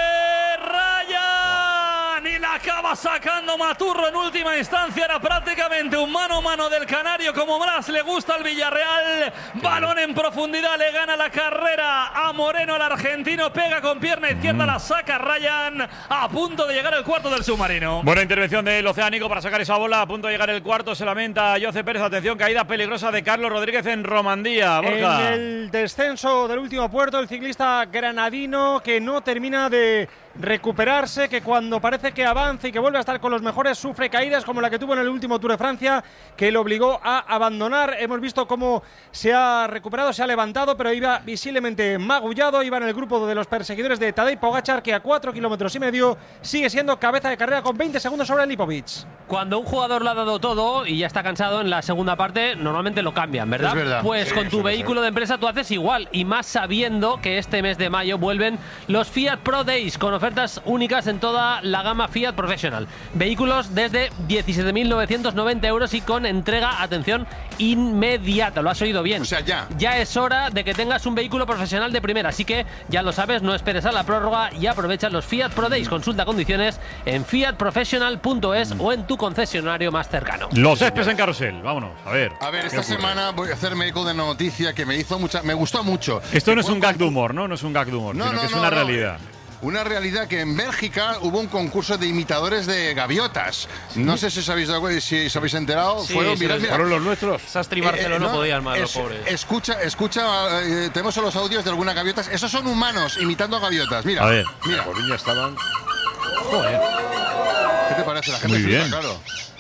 S3: Ryan y la acaba sacando Maturro en última instancia. Era prácticamente un mano a mano del canario, como más le gusta al Villarreal. Balón en profundidad, le gana la carrera a Moreno, el argentino. Pega con pierna izquierda, mm. la saca Ryan. A punto de llegar el cuarto del submarino.
S2: Buena intervención del Oceánico para sacar esa bola. A punto de llegar el cuarto, se lamenta Jose Pérez. Atención, caída peligrosa de Carlos Rodríguez en Romandía. Borja.
S22: En el descenso del último puerto, el ciclista granadino que no termina de recuperarse, que cuando parece que avanza y que vuelve a estar con los mejores sufre caídas como la que tuvo en el último Tour de Francia, que le obligó a abandonar. Hemos visto cómo se ha recuperado, se ha levantado, pero iba visiblemente magullado. Iba en el grupo de los perseguidores de Tadej Pogačar, que a cuatro kilómetros y medio sigue siendo cabeza de carrera con veinte segundos sobre Lipovic.
S20: Cuando un jugador lo ha dado todo y ya está cansado en la segunda parte, normalmente lo cambian, ¿verdad?
S21: Es verdad.
S20: Pues sí, con tu vehículo de empresa tú haces igual, y más sabiendo que este mes de mayo vuelven los Fiat Pro Days con ofertas únicas en toda la gama Fiat Professional. Vehículos desde diecisiete mil novecientos noventa euros y con entrega, atención, inmediata. Lo has oído bien.
S21: O sea, ya.
S20: Ya es hora de que tengas un vehículo profesional de primera. Así que ya lo sabes, no esperes a la prórroga y aprovecha los Fiat Pro Days. Consulta condiciones en fiat professional punto es o en tu concesionario más cercano.
S2: Los céspedes en carrusel. Vámonos, a ver.
S21: A ver, esta semana voy a hacerme eco de una noticia que me hizo mucha, me gustó mucho.
S2: Esto no es un gag de humor, ¿no? No es un gag de humor,
S21: no,
S2: sino
S21: no,
S2: que es
S21: no,
S2: una
S21: no.
S2: realidad.
S21: Una realidad que en Bélgica hubo un concurso de imitadores de gaviotas. No sé si os habéis, si os habéis enterado.
S1: Sí,
S21: fueron,
S1: sí,
S21: mirad,
S1: los,
S21: mirad.
S1: fueron los nuestros. Sastri y Barcelona eh, eh, no, no podían más,
S21: es,
S1: los pobres.
S21: Escucha, escucha, eh, tenemos los audios de algunas gaviotas. Esos son humanos imitando a gaviotas. Mira,
S2: a ver.
S21: Mira.
S4: Por niña estaban.
S21: Joder. ¿Qué te parece? La gente
S2: Muy bien.
S21: flipa, claro.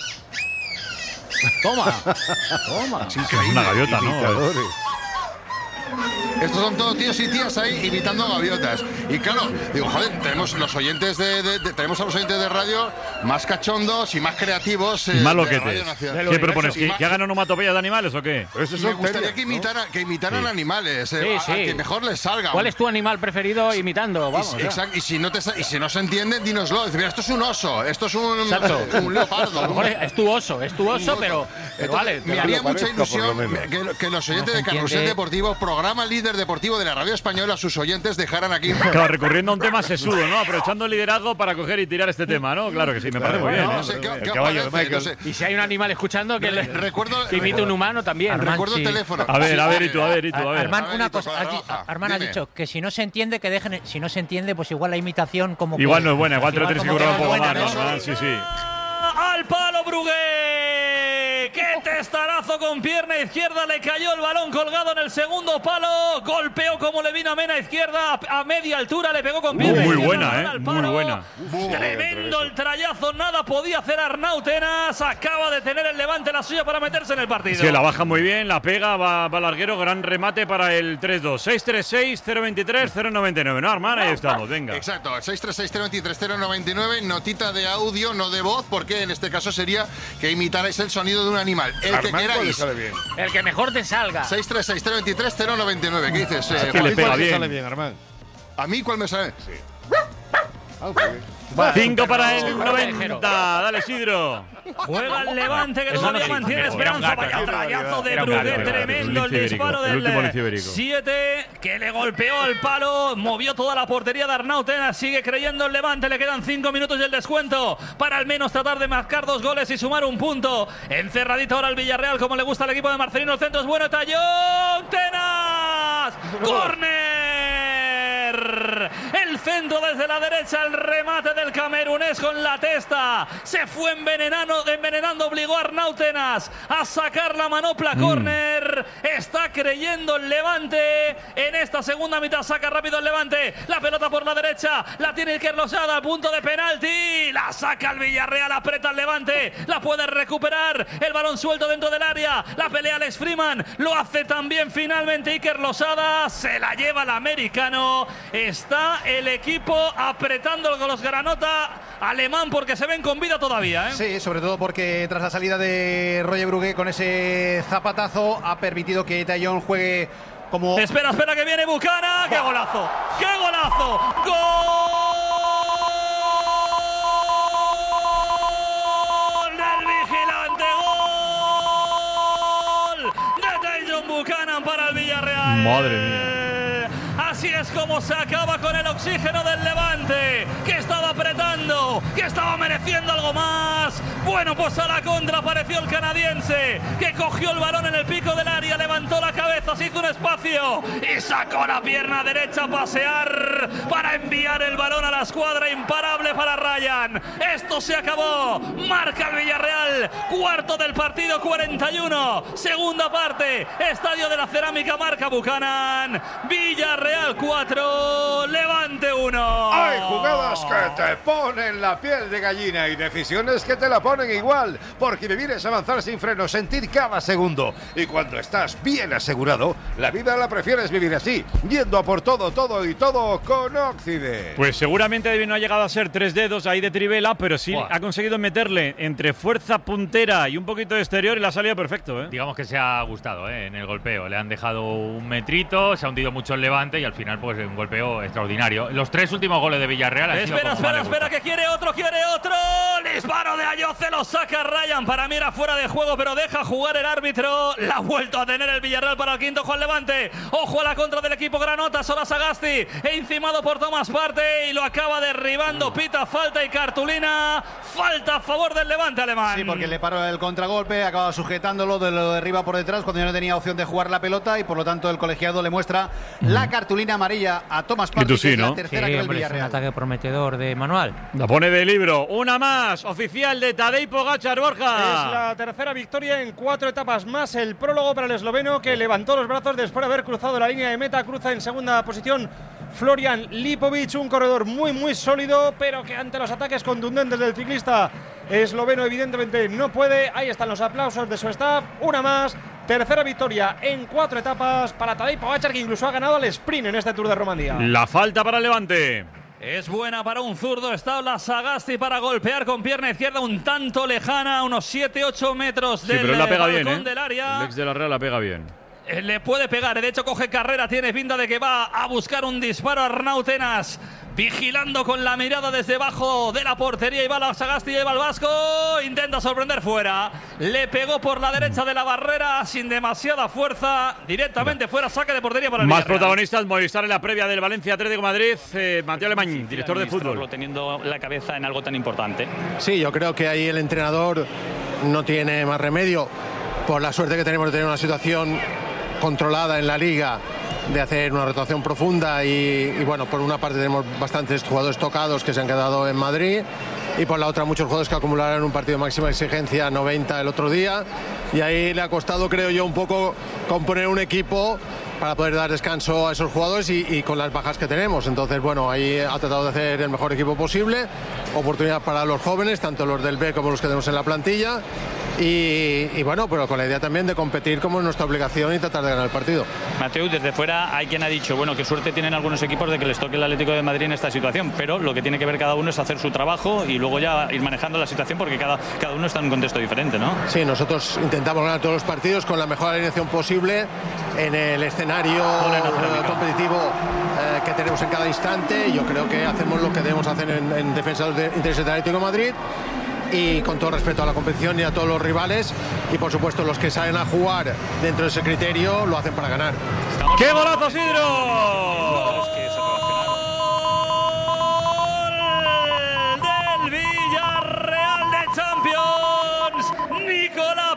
S5: Toma, toma.
S21: Es increíble.
S2: Es una gaviota,
S21: Imitadores.
S2: ¿no?
S21: Estos son todos tíos y tías ahí imitando gaviotas. Y claro, digo, joder, tenemos los oyentes de, de, de tenemos a los oyentes de radio más cachondos y más creativos.
S2: Eh, más loquetes. ¿Qué propones? ¿Que, ¿Que hagan onomatopeyas de animales o qué?
S21: Eso me gustaría teria, que, imitara, ¿no? que imitaran sí. animales. Eh, sí, sí. A, a que mejor les salga.
S7: ¿Cuál es tu animal preferido imitando? Vamos.
S21: Y, exacto. Y si no te y si no se entiende, dínoslo. Dice, mira, esto es un oso, esto es un, eh, un leopardo.
S7: A lo mejor es tu oso, es tu oso, pero, pero
S21: Entonces,
S7: vale.
S21: Me haría mucha ilusión que, que los oyentes no de Carrusel Deportivo, programa líder
S6: líder deportivo de la radio española, sus oyentes dejaran aquí.
S2: Claro, recurriendo a un tema sesudo, ¿no? Aprovechando el liderazgo para coger y tirar este tema, ¿no? Claro que sí, me parece muy bien.
S6: No,
S2: ¿eh?
S6: no sé, ¿qué,
S2: el
S6: qué
S2: caballo
S6: parece?
S2: de Michael.
S6: No sé.
S8: Y si hay un animal escuchando, que, le,
S6: recuerdo,
S8: que imite un humano también.
S6: Armand, recuerdo el teléfono.
S2: A ver, a ver, y tú, a ver, y tú, a ver.
S10: Armand, una cosa, has, di- Armand ha dicho que si no se entiende, que dejen. Si no se entiende, pues igual la imitación como.
S2: Igual
S10: que,
S2: no es buena, igual te lo tienes que currar un poco más, ¿no?
S10: ¿no?
S2: Ah, sí, sí.
S3: Al palo Brugué. ¡Qué testarazo con pierna izquierda! Le cayó el balón colgado en el segundo palo. Golpeó como le vino a Mena izquierda. A media altura le pegó con pierna
S2: Uh, muy
S3: izquierda.
S2: buena, ¿eh? Muy buena.
S3: Uf, tremendo el trayazo. Nada podía hacer Arnautenas. Acaba de tener el Levante la suya para meterse en el partido.
S2: Sí, la baja muy bien, la pega, va, va larguero. Gran remate para el tres dos. seis tres seis, cero veintitrés, cero noventa y nueve. ¿No, Armand? Ahí estamos, venga.
S6: Exacto, seis tres seis, cero veintitrés, cero noventa y nueve. Notita de audio, no de voz, porque en este caso sería que imitarais el sonido de un animal. El
S8: Armand,
S6: que queráis.
S8: sale bien. El que mejor te salga.
S6: seis tres seis, cero veintitrés, cero noventa y nueve. ¿Qué dices?
S2: Es que le pega bien.
S4: Sale bien, Armand.
S6: ¿A mí cuál me sale? Sí.
S2: Cinco para el noventa. Dale, Sidro.
S3: Juega el Levante, que
S2: Eso
S3: todavía
S2: no
S3: mantiene
S2: existe. Era un
S3: esperanza.
S2: gato.
S3: Vaya trayazo de
S2: Era un gato,
S3: Brugué,
S2: era un gato.
S3: tremendo el
S2: El
S3: disparo
S2: el último
S3: del
S2: lince ibérico.
S3: siete, que le golpeó al palo, movió toda la portería de Arnautenas, sigue creyendo el Levante, le quedan cinco minutos y el descuento para al menos tratar de marcar dos goles y sumar un punto. Encerradito ahora el Villarreal, como le gusta al equipo de Marcelino, el centro es bueno, Tallón, Tenas, córner. El centro desde la derecha, el remate del camerunés con la testa. Se fue envenenando, envenenando, obligó a Arnautenas a sacar la manopla,
S2: Mm.
S3: córner. Está creyendo el Levante en esta segunda mitad. Saca rápido el Levante. La pelota por la derecha. La tiene Iker Losada a punto de penalti. La saca el Villarreal. Aprieta el Levante. La puede recuperar. El balón suelto dentro del área. La pelea Alex Freeman. Lo hace también finalmente Iker Losada. Se la lleva el americano. Está el equipo apretando con los granota alemán porque se ven con vida todavía, ¿eh?
S5: Sí, sobre todo porque tras la salida de Roger Brugué con ese zapatazo ha permitido que Tallón juegue como...
S3: Espera, espera que viene Bucana. ¡Qué golazo! ¡Qué golazo! ¡Gol del vigilante! ¡Gol de Tajon Buchanan para el Villarreal!
S2: Madre mía.
S3: Así es como se acaba con el oxígeno del Levante, que estaba apretando, que estaba mereciendo algo más. Bueno, pues a la contra apareció el canadiense, que cogió el balón en el pico del área, levantó la cabeza, se hizo un espacio y sacó la pierna derecha a pasear para enviar el balón a la escuadra. Imparable para Ryan. Esto se acabó. Marca el Villarreal. Cuarto del partido, cuarenta y uno. Segunda parte. Estadio de la Cerámica, marca Buchanan. Villarreal cuatro, Levante uno.
S4: Hay jugadas que te ponen la piel de gallina y decisiones que te la ponen igual, porque vivir es avanzar sin freno, sentir cada segundo. Y cuando estás bien asegurado, la vida la prefieres vivir así, yendo a por todo, todo y todo con Occident.
S2: Pues seguramente no ha llegado a ser tres dedos ahí de Trivela, pero sí
S11: Buah.
S2: ha conseguido meterle entre fuerza puntera y un poquito de exterior y la ha salido perfecto, ¿eh?
S11: Digamos que se ha gustado, ¿eh? En el golpeo. Le han dejado un metrito, se ha hundido mucho el Levante y al final pues un golpeo extraordinario. Los tres últimos goles de Villarreal han sido
S3: Espera,
S11: como más
S3: espera,
S11: le gusta.
S3: espera, que quiere otro, quiere otro. Disparo de Ayoce, lo saca Ryan. Para mí era fuera de juego, pero deja jugar el árbitro. La ha vuelto a tener el Villarreal para el quinto Juan Levante. Ojo a la contra del equipo Granota, Sola Sagasti, encimado por Tomás Partey y lo acaba derribando. Pita falta y cartulina. Falta a favor del Levante alemán.
S5: Sí, porque le paró el contragolpe, acaba sujetándolo, de lo derriba por detrás cuando ya no tenía opción de jugar la pelota y por lo tanto el colegiado le muestra la cartulina amarilla a Tomás Partey,
S2: tú sí,
S5: que es
S2: ¿no?
S5: la tercera
S10: Sí,
S5: que el
S10: hombre, es un
S5: Villarreal.
S10: ataque prometedor de Manuel.
S2: La pone de libro. Una más, oficial de Tadej Pogačar, Borja.
S22: Es la tercera victoria en cuatro etapas más. El prólogo para el esloveno, que levantó los brazos después de haber cruzado la línea de meta. Cruza en segunda posición Florian Lipovic, un corredor muy muy sólido, pero que ante los ataques contundentes del ciclista esloveno evidentemente no puede. Ahí están los aplausos de su staff. Una más. Tercera victoria en cuatro etapas para Tadej Pogačar, que incluso ha ganado al sprint en este Tour de Romandía.
S2: La falta para el Levante.
S3: Es buena para un zurdo. Está la Sagasti para golpear con pierna izquierda un tanto lejana, unos siete ocho metros
S2: Sí,
S3: del
S2: pero la pega
S3: balcón
S2: bien, ¿eh?
S3: del área.
S2: El ex de la Real la pega bien.
S3: Eh, Le puede pegar, de hecho coge carrera, tiene pinta de que va a buscar un disparo a Arnautenas. vigilando con la mirada desde abajo de la portería. Iba la Sagasti, iba el Vasco, intenta sorprender fuera. Le pegó por la derecha de la barrera sin demasiada fuerza. Directamente fuera, saque de portería para el
S2: Más
S3: Villarreal.
S2: protagonistas, Movistar en la previa del Valencia Atlético de Madrid. Eh, Mateo Alemany, director de fútbol.
S16: Teniendo la cabeza en algo tan importante.
S9: Sí, yo creo que ahí el entrenador no tiene más remedio. Por la suerte que tenemos de tener una situación controlada en la Liga, de hacer una rotación profunda y, y bueno, por una parte tenemos bastantes jugadores tocados que se han quedado en Madrid y por la otra muchos jugadores que acumularon un partido de máxima exigencia noventa el otro día, y ahí le ha costado, creo yo, un poco componer un equipo para poder dar descanso a esos jugadores y, y con las bajas que tenemos. Entonces, bueno, ahí ha tratado de hacer el mejor equipo posible, oportunidad para los jóvenes, tanto los del B como los que tenemos en la plantilla. Y, y bueno, pero con la idea también de competir como es nuestra obligación y tratar de ganar el partido.
S16: Mateu, desde fuera hay quien ha dicho, bueno, qué suerte tienen algunos equipos de que les toque el Atlético de Madrid en esta situación, pero lo que tiene que ver cada uno es hacer su trabajo y luego ya ir manejando la situación porque cada, cada uno está en un contexto diferente, ¿no?
S9: Sí, nosotros intentamos ganar todos los partidos con la mejor alineación posible en el escenario competitivo eh, que tenemos en cada instante. Yo creo que hacemos lo que debemos hacer en, en defensa de los intereses del Atlético de Madrid, y con todo respeto a la competición y a todos los rivales, y por supuesto los que salen a jugar dentro de ese criterio lo hacen para ganar.
S2: ¡Qué golazo, Sidro!
S3: Del Villarreal de Champions, Nicolás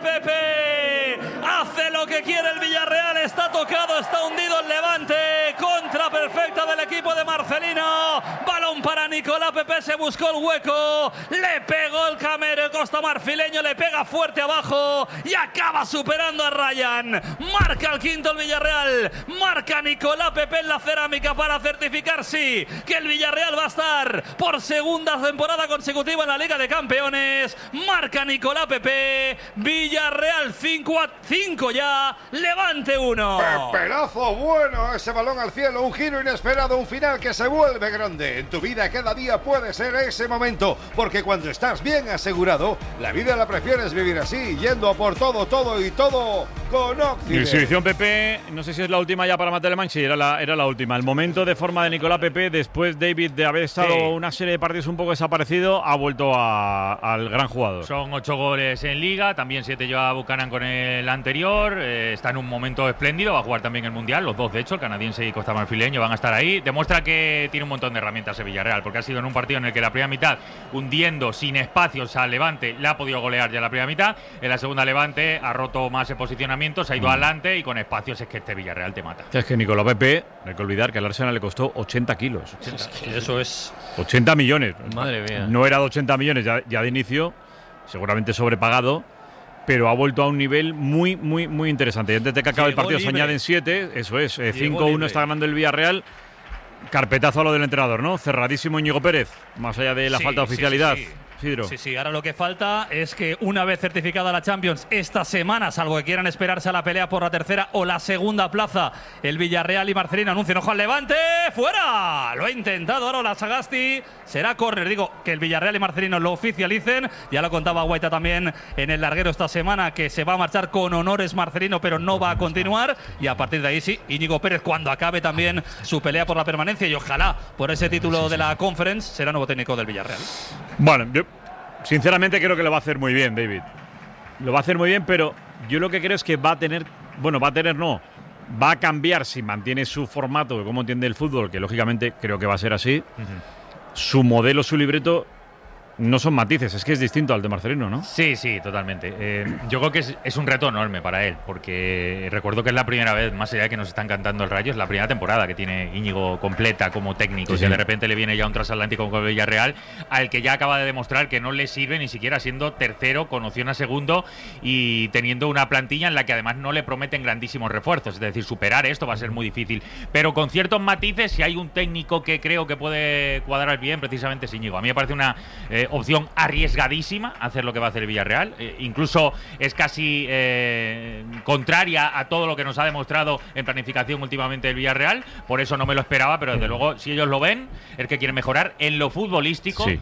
S3: Pepe hace lo que quiere el Villarreal, está tocado, está hundido el Levante, contra perfecta del equipo de Marcelino, balón para Nicolás Pepe, se buscó el hueco, le pegó el camero costamarfileño, le pega fuerte abajo y acaba superando a Ryan. Marca el quinto el Villarreal, marca Nicolás Pepe en la cerámica para certificar, sí, que el Villarreal va a estar por segunda temporada consecutiva en la Liga de Campeones. Marca Nicolás Pepe, Villarreal cinco a cinco ya, Levante uno.
S4: Peperazo bueno, ese balón al cielo, un giro inesperado, un final que se vuelve grande. En tu vida cada día puede ser ese momento, porque cuando estás bien asegurado, la vida la prefieres vivir así, yendo a por todo, todo y todo con Occident.
S2: Exhibición Pepe, no sé si es la última ya para Mateo Alemany, sí, era la, era la última. El momento de forma de Nicolás Pepe, después David de haber estado sí. una serie de partidos un poco desaparecido, ha vuelto a, al gran jugador.
S11: Son ocho goles en Liga, también siete lleva Buchanan con el anterior, eh, está en un momento espléndido, va a jugar también el Mundial, los dos de hecho, el canadiense y costamarfileño van a estar ahí. Demuestra que tiene un montón de herramientas el Villarreal, porque ha sido en un partido en el que la primera mitad, hundiendo sin espacios al Levante, le ha podido golear ya la primera mitad. En la segunda Levante ha roto más el posicionamiento, se ha ido mm. adelante y con espacios es que este Villarreal te mata.
S2: Es que Nicolás Pepe, no hay que olvidar que al Arsenal le costó ochenta kilos.
S11: ochenta, eso es...
S2: ochenta millones.
S11: Madre mía.
S2: No era de ochenta millones ya, ya de inicio, seguramente sobrepagado, pero ha vuelto a un nivel muy, muy, muy interesante. Y antes de que acabe el partido libre. Se añaden siete, eso es, eh, cinco uno está ganando el Villarreal. Carpetazo a lo del entrenador, ¿no? Cerradísimo Íñigo Pérez, más allá de la sí, falta de oficialidad.
S3: Sí, sí, sí.
S2: Sidro.
S3: Sí, sí, ahora lo que falta es que una vez certificada la Champions esta semana, salvo que quieran esperarse a la pelea por la tercera o la segunda plaza, el Villarreal y Marcelino anuncian ojo al Levante, ¡fuera! Lo ha intentado ahora la Sagasti, será córner, digo, que el Villarreal y Marcelino lo oficialicen, ya lo contaba Guaita también en el larguero esta semana, que se va a marchar con honores Marcelino, pero no va a continuar, y a partir de ahí sí, Íñigo Pérez cuando acabe también su pelea por la permanencia, y ojalá por ese título sí, sí, de la Conference, será nuevo técnico del Villarreal.
S2: Bueno, yo sinceramente creo que lo va a hacer muy bien, David. Lo va a hacer muy bien, pero yo lo que creo es que va a tener, bueno, va a tener no, va a cambiar si mantiene su formato, como entiende el fútbol, que lógicamente creo que va a ser así. Uh-huh. Su modelo, su libreto, no son matices, es que es distinto al de Marcelino, ¿no?
S11: Sí, sí, totalmente. Eh, yo creo que es, es un reto enorme para él, porque recuerdo que es la primera vez, más allá de que nos están cantando el Rayo, es la primera temporada que tiene Íñigo completa como técnico, sí, y sí. de repente le viene ya un transatlántico con el Villarreal, al que ya acaba de demostrar que no le sirve ni siquiera siendo tercero, con opción a segundo, y teniendo una plantilla en la que además no le prometen grandísimos refuerzos, es decir, superar esto va a ser muy difícil, pero con ciertos matices, si hay un técnico que creo que puede cuadrar bien, precisamente es Íñigo. A mí me parece una... Eh, opción arriesgadísima hacer lo que va a hacer el Villarreal, eh, incluso es casi eh, contraria a todo lo que nos ha demostrado en planificación últimamente el Villarreal, por eso no me lo esperaba, pero desde luego si ellos lo ven es que quieren mejorar en lo futbolístico. Sí.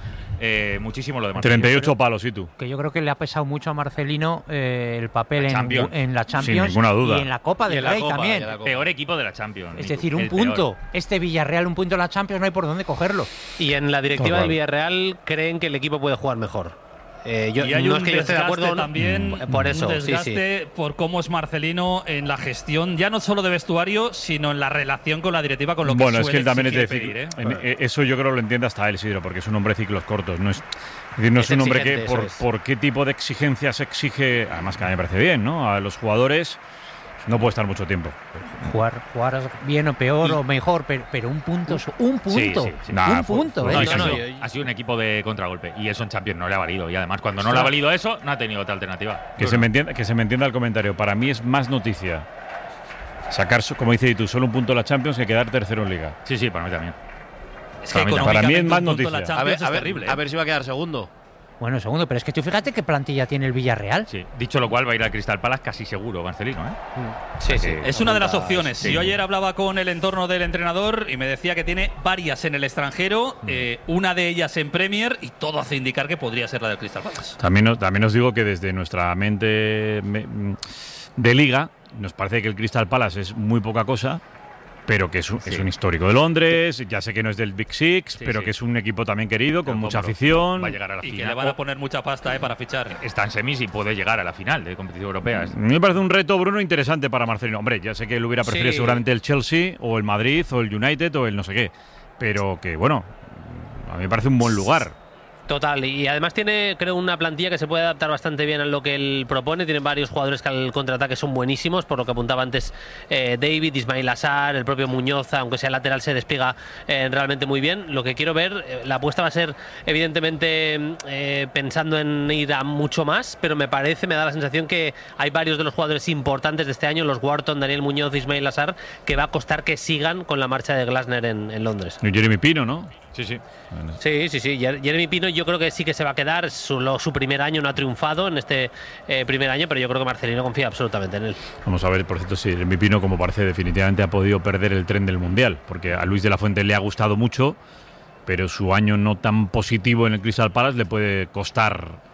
S11: eh, muchísimo lo de
S2: Marcelino. treinta y ocho palos, ¿y tú?
S10: Que yo creo que le ha pesado mucho a Marcelino eh, el papel en, en la Champions.
S2: Sin ninguna duda.
S10: Y en la Copa del Rey también.
S11: El peor equipo de la Champions.
S10: Es decir, un punto. Peor. Este Villarreal, un punto en la Champions, no hay por dónde cogerlo.
S20: Y en la directiva del Villarreal creen que el equipo puede jugar mejor. Eh, yo,
S3: y hay
S20: no
S3: un
S20: es que yo esté de acuerdo
S3: también,
S20: por eso,
S3: un desgaste
S20: sí, sí.
S3: por cómo es Marcelino en la gestión, ya no solo de vestuario, sino en la relación con la directiva, con lo que
S2: bueno,
S3: suele
S2: es que él también es de
S3: pedir, ¿eh?
S2: en, eso yo creo que lo entiende hasta él, Isidro, porque es un hombre de ciclos cortos. No es, es, decir, no es, es un hombre que por, es. por qué tipo de exigencias exige, además que a mí me parece bien, ¿no? A los jugadores no puede estar mucho tiempo.
S10: Jugar, jugar bien o peor y, o mejor, pero, pero un punto, un punto, sí, sí, sí.
S2: Nah,
S10: un punto.
S11: Pues,
S10: ¿eh?
S11: no, no, no, ha sido un equipo de contragolpe y eso en Champions no le ha valido. Y además cuando no sí. le ha valido eso, no ha tenido otra alternativa.
S2: Que, se me, entienda, que se me entienda el comentario. Para mí es más noticia sacar, como dice tú, solo un punto en la Champions que quedar tercero en Liga.
S11: Sí, sí, para mí también.
S3: Es que
S2: para, mí, para mí es más noticia.
S3: A ver, a, ver, terrible,
S1: a ver si va a quedar segundo.
S10: Bueno, segundo, pero es que tú fíjate qué plantilla tiene el Villarreal.
S11: Sí, dicho lo cual va a ir al Crystal Palace casi seguro, Marcelino, ¿eh?
S3: Sí, sí. Es una de las opciones. Sí. Yo ayer hablaba con el entorno del entrenador y me decía que tiene varias en el extranjero, mm. eh, una de ellas en Premier y todo hace indicar que podría ser la del Crystal Palace.
S2: También, también os digo que desde nuestra mente de Liga nos parece que el Crystal Palace es muy poca cosa, pero que es un, sí. es un histórico de Londres, ya sé que no es del Big Six, sí, pero sí. que es un equipo también querido, con mucha afición.
S11: Va a llegar a la
S3: y
S11: final.
S3: que le van a poner mucha pasta eh, para fichar.
S11: Está en semis y puede llegar a la final de competición europea.
S2: A mí me parece un reto, Bruno, interesante para Marcelino. Hombre, ya sé que él hubiera preferido sí. seguramente el Chelsea, o el Madrid, o el United, o el no sé qué. Pero que, bueno, a mí me parece un buen lugar.
S20: Total, y además tiene, creo, una plantilla que se puede adaptar bastante bien a lo que él propone. Tiene varios jugadores que al contraataque son buenísimos, por lo que apuntaba antes eh, David, Ismail Assar, el propio Muñoz, aunque sea lateral, se despliega eh, realmente muy bien. Lo que quiero ver, eh, la apuesta va a ser, evidentemente, eh, pensando en ir a mucho más, pero me parece, me da la sensación que hay varios de los jugadores importantes de este año, los Wharton, Daniel Muñoz, Ismail Assar, que va a costar que sigan con la marcha de Glasner en, en Londres.
S2: Y Jeremy Pino, ¿no?
S11: Sí, sí.
S20: Bueno. Sí, sí, sí. Jeremy Pino yo creo que sí que se va a quedar. Su, su primer año no ha triunfado en este eh, primer año, pero yo creo que Marcelino confía absolutamente en él.
S2: Vamos a ver, por cierto, si Jeremy Pino, como parece, definitivamente ha podido perder el tren del Mundial, porque a Luis de la Fuente le ha gustado mucho, pero su año no tan positivo en el Crystal Palace le puede costar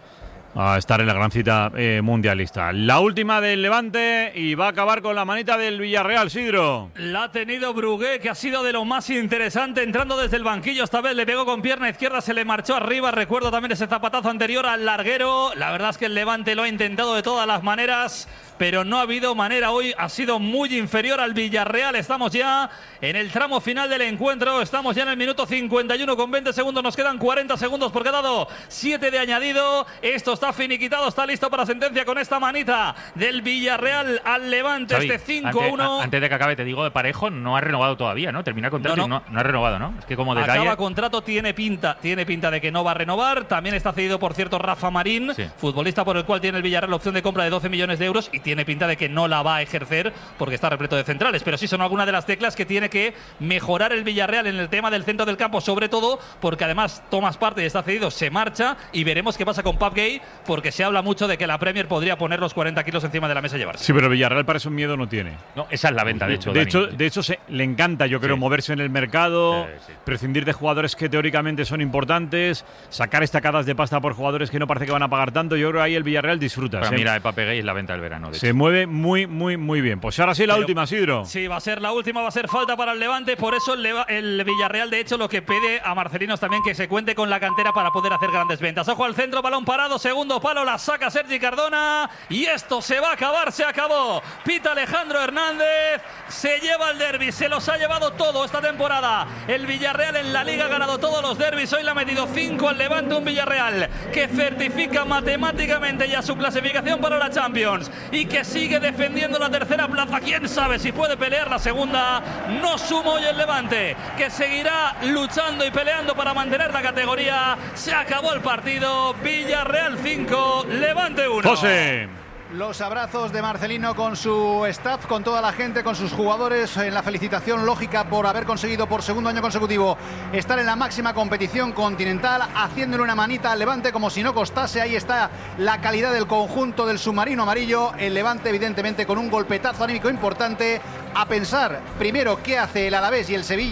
S2: a estar en la gran cita eh, mundialista. La última del Levante y va a acabar con la manita del Villarreal, Sidro.
S3: La ha tenido Brugué, que ha sido de lo más interesante, entrando desde el banquillo. Esta vez le pegó con pierna izquierda, se le marchó arriba. Recuerdo también ese zapatazo anterior al larguero. La verdad es que el Levante lo ha intentado de todas las maneras, pero no ha habido manera. Hoy ha sido muy inferior al Villarreal. Estamos ya en el tramo final del encuentro. Estamos ya en el minuto cincuenta y uno con veinte segundos. Nos quedan cuarenta segundos porque ha dado siete de añadido. Esto está finiquitado, está listo para sentencia con esta manita del Villarreal al Levante. Xavi, este cinco a uno.
S11: Antes, antes de que acabe, te digo, de Parejo no ha renovado todavía, ¿no? Termina contrato no, no. y no, no ha renovado, ¿no? Es que como detalle...
S3: Acaba contrato, tiene pinta, tiene pinta de que no va a renovar. También está cedido, por cierto, Rafa Marín, sí. futbolista por el cual tiene el Villarreal la opción de compra de doce millones de euros y tiene pinta de que no la va a ejercer porque está repleto de centrales. Pero sí son algunas de las teclas que tiene que mejorar el Villarreal en el tema del centro del campo, sobre todo porque además Thomas Partey está cedido, se marcha y veremos qué pasa con Pape Gueye, porque se habla mucho de que la Premier podría poner los cuarenta kilos encima de la mesa y llevarse.
S2: Sí, pero Villarreal para eso miedo no tiene.
S11: No, esa es la venta, de hecho.
S2: De
S11: Dani.
S2: hecho, de hecho se, le encanta, yo creo, sí. moverse en el mercado, sí, sí. prescindir de jugadores que teóricamente son importantes, sacar estacadas de pasta por jugadores que no parece que van a pagar tanto. Yo creo que ahí el Villarreal disfruta.
S11: Pero mira, Pape Gueye es la venta del verano. De
S2: se
S11: hecho.
S2: mueve muy, muy, muy bien. Pues ahora sí la pero, última, Sidro.
S3: Sí, va a ser la última, va a ser falta para el Levante. Por eso el, Leva, el Villarreal, de hecho, lo que pide a Marcelinos también que se cuente con la cantera para poder hacer grandes ventas. Ojo al centro, balón parado, segundo palo, la saca Sergi Cardona y esto se va a acabar, se acabó. Pita Alejandro Hernández, se lleva el derbi, se los ha llevado todo esta temporada. El Villarreal en la Liga ha ganado todos los derbis, hoy le ha metido cinco al Levante, un Villarreal que certifica matemáticamente ya su clasificación para la Champions y que sigue defendiendo la tercera plaza. Quién sabe si puede pelear la segunda. No suma hoy el Levante, que seguirá luchando y peleando para mantener la categoría. Se acabó el partido. Villarreal cinco, Levante uno.
S2: José.
S5: Los abrazos de Marcelino con su staff, con toda la gente, con sus jugadores, en la felicitación lógica por haber conseguido por segundo año consecutivo estar en la máxima competición continental, haciéndole una manita al Levante como si no costase. Ahí está la calidad del conjunto del submarino amarillo. El Levante, evidentemente, con un golpetazo anímico importante. A pensar primero qué hace el Alavés y el Sevilla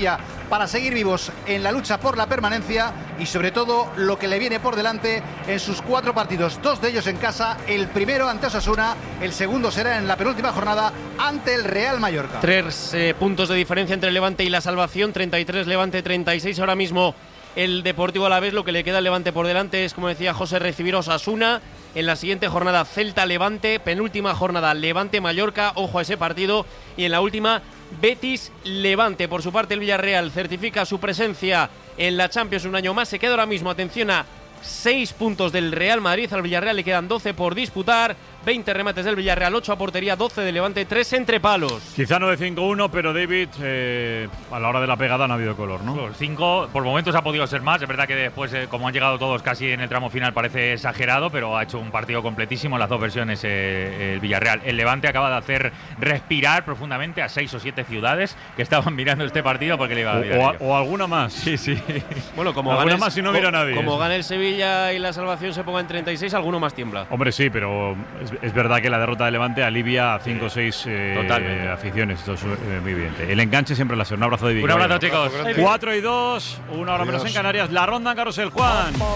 S5: para seguir vivos en la lucha por la permanencia y sobre todo lo que le viene por delante en sus cuatro partidos, dos de ellos en casa, el primero ante Osasuna, el segundo será en la penúltima jornada ante el Real Mallorca.
S1: Tres eh, puntos de diferencia entre el Levante y la salvación, treinta y tres Levante, treinta y seis ahora mismo el Deportivo Alavés. Lo que le queda al Levante por delante es, como decía José, recibir a Osasuna. En la siguiente jornada Celta-Levante, penúltima jornada Levante-Mallorca, ojo a ese partido, y en la última Betis-Levante. Por su parte el Villarreal certifica su presencia en la Champions un año más, se queda ahora mismo, atención, a seis puntos del Real Madrid. Al Villarreal le quedan doce por disputar, veinte remates del Villarreal, ocho a portería, doce de Levante, tres entre palos.
S2: Quizá no de cinco uno, pero David, eh, a la hora de la pegada no ha habido color, ¿no?
S11: Los cinco, por momentos ha podido ser más. Es verdad que después, eh, como han llegado todos casi en el tramo final, parece exagerado, pero ha hecho un partido completísimo en las dos versiones eh, el Villarreal. El Levante acaba de hacer respirar profundamente a seis o siete ciudades que estaban mirando este partido porque le iba a mirar.
S2: O, o, o alguna más.
S11: Sí, sí.
S1: Bueno, como
S2: alguna
S1: gane,
S2: más si no mira a nadie.
S1: Como gane el Sevilla y la salvación se ponga en treinta y seis, alguno más tiembla.
S2: Hombre, sí, pero es, es verdad que la derrota de Levante alivia a cinco o seis eh, aficiones. Esto es eh, muy evidente. El enganche siempre la hace. Un abrazo de Vicky.
S11: Un abrazo, chicos.
S2: cuatro y dos, una hora menos en Canarias. La ronda en Carrusel, Juan.
S4: Mamá,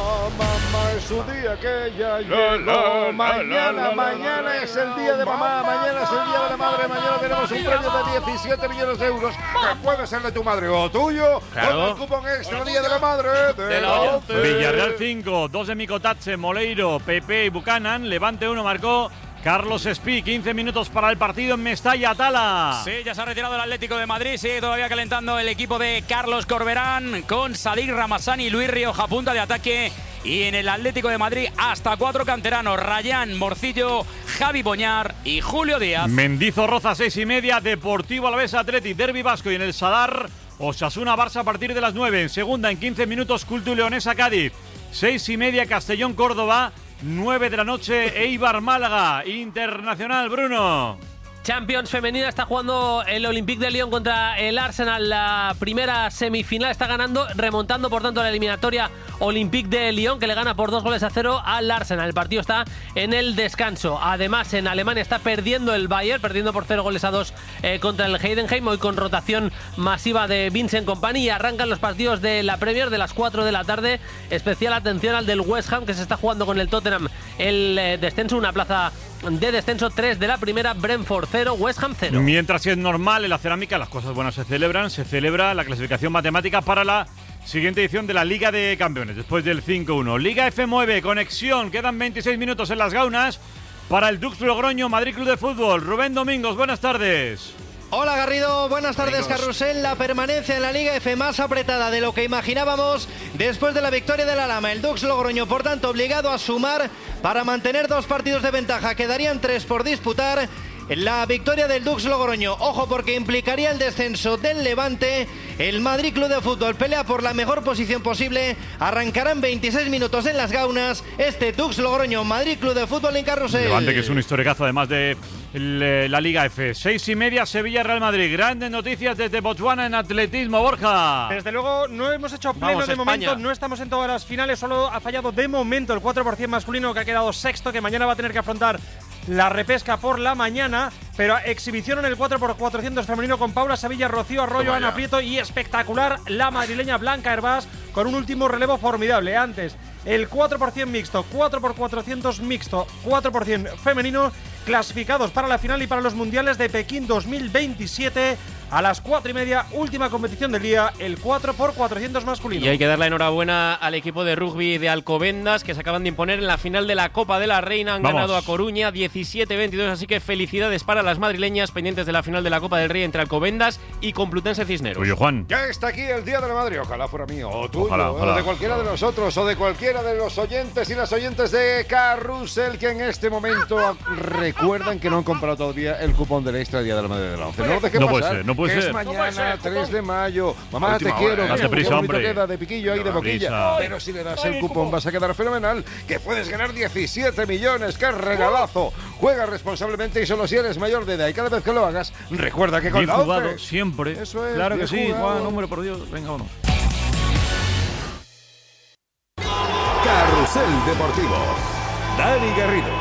S4: mamá, es su día que ya llegó. Mañana, mañana es el día de mamá. Mañana es el día de la madre. Mañana tenemos un premio de diecisiete millones de euros que puede ser de tu madre o tuyo.
S1: Claro.
S4: Con el cupón extra día de la madre de,
S1: de la once.
S2: Villarreal cinco, dos de Micotatse, Moleiro, Pepe y Buchanan. Levante uno, marcó Carlos Espí. quince minutos para el partido en Mestalla, Tala.
S13: Sí, ya se ha retirado el Atlético de Madrid. Sigue todavía calentando el equipo de Carlos Corberán con Sadik Ramazani y Luis Rioja, punta de ataque. Y en el Atlético de Madrid hasta cuatro canteranos: Rayán, Morcillo, Javi Boñar y Julio Díaz.
S2: Mendizorroza, seis y media. Deportivo Alavés Athletic, Derbi Vasco. Y en el Sadar, Osasuna Barça a partir de las nueve. En segunda, en quince minutos, Cultu Leonesa Cádiz. seis y media, Castellón Córdoba. nueve de la noche, Eibar Málaga. Internacional, Bruno.
S20: Champions femenina, está jugando el Olympique de Lyon contra el Arsenal. La primera semifinal está ganando, remontando por tanto la eliminatoria Olympique de Lyon, que le gana por dos goles a cero al Arsenal. El partido está en el descanso. Además, en Alemania está perdiendo el Bayern, perdiendo por cero goles a dos eh, contra el Heidenheim, hoy con rotación masiva de Vincent Kompany. Y arrancan los partidos de la Premier de las cuatro de la tarde. Especial atención al del West Ham, que se está jugando con el Tottenham el eh, descenso, una plaza de descenso. Tres de la primera, Brentford cero, West Ham cero.
S2: Mientras es normal en la cerámica, las cosas buenas se celebran. Se celebra la clasificación matemática para la siguiente edición de la Liga de Campeones, después del cinco uno. Liga F nueve, conexión, quedan veintiséis minutos en las gaunas para el Dux Logroño Madrid Club de Fútbol. Rubén Domingos, buenas tardes.
S12: Hola Garrido, buenas tardes. Carrusel. La permanencia en la Liga F más apretada de lo que imaginábamos después de la victoria de la Lama. El Dux Logroño, por tanto, obligado a sumar para mantener dos partidos de ventaja. Quedarían tres por disputar. La victoria del Dux Logroño, ojo, porque implicaría el descenso del Levante. El Madrid Club de Fútbol pelea por la mejor posición posible. Arrancarán veintiséis minutos en las gaunas este Dux Logroño Madrid Club de Fútbol en Carrusel.
S2: Levante, que es un historicazo además de el, la Liga F. Seis y media, Sevilla Real Madrid. Grandes noticias desde Botswana en atletismo, Borja.
S22: Desde luego no hemos hecho pleno. Vamos, de España. Momento, no estamos en todas las finales, solo ha fallado de momento el cuatro por ciento masculino, que ha quedado sexto, que mañana va a tener que afrontar la repesca por la mañana, pero exhibición en el cuatro por cuatrocientos femenino con Paula Sevilla, Rocío Arroyo, Ana Prieto y espectacular la madrileña Blanca Hervás con un último relevo formidable. Antes el cuatro por ciento mixto, cuatro por cuatrocientos mixto, cuatro por ciento femenino, clasificados para la final y para los mundiales de Pekín dos mil veintisiete. A las cuatro y media, última competición del día, el cuatro por cuatrocientos masculino.
S1: Y hay que dar la enhorabuena al equipo de rugby de Alcobendas, que se acaban de imponer en la final de la Copa de la Reina. Han Vamos. ganado a Coruña diecisiete veintidós, así que felicidades para las madrileñas, pendientes de la final de la Copa del Rey entre Alcobendas y Complutense Cisneros.
S2: Oye, Juan.
S4: Ya está aquí el Día de la Madre, ojalá fuera mío, o tuyo,
S2: ojalá, ojalá.
S4: o de cualquiera de nosotros, o de cualquiera de los oyentes y las oyentes de Carrusel, que en este momento recuerdan que no han comprado todavía el cupón del extra Día de la Madre de la once. No lo dejen
S2: no
S4: pasar,
S2: puede ser, no puede
S4: que
S2: ser.
S4: es mañana, tres de mayo. Mamá, te quiero.
S2: Date
S4: Qué
S2: prisa,
S4: bonito
S2: hombre.
S4: queda de piquillo ahí, de boquilla. Pero si le das el cupón vas a quedar fenomenal, que puedes ganar diecisiete millones. ¡Qué regalazo! Juega responsablemente y solo si eres mayor de edad. Y cada vez que lo hagas, recuerda que con
S2: bien
S4: la
S2: jugado
S4: once,
S2: siempre.
S4: Eso es.
S2: Claro que sí,
S4: jugado.
S2: Juan, hombre, por Dios. Venga, vámonos.
S14: Carrusel Deportivo. Dani Garrido.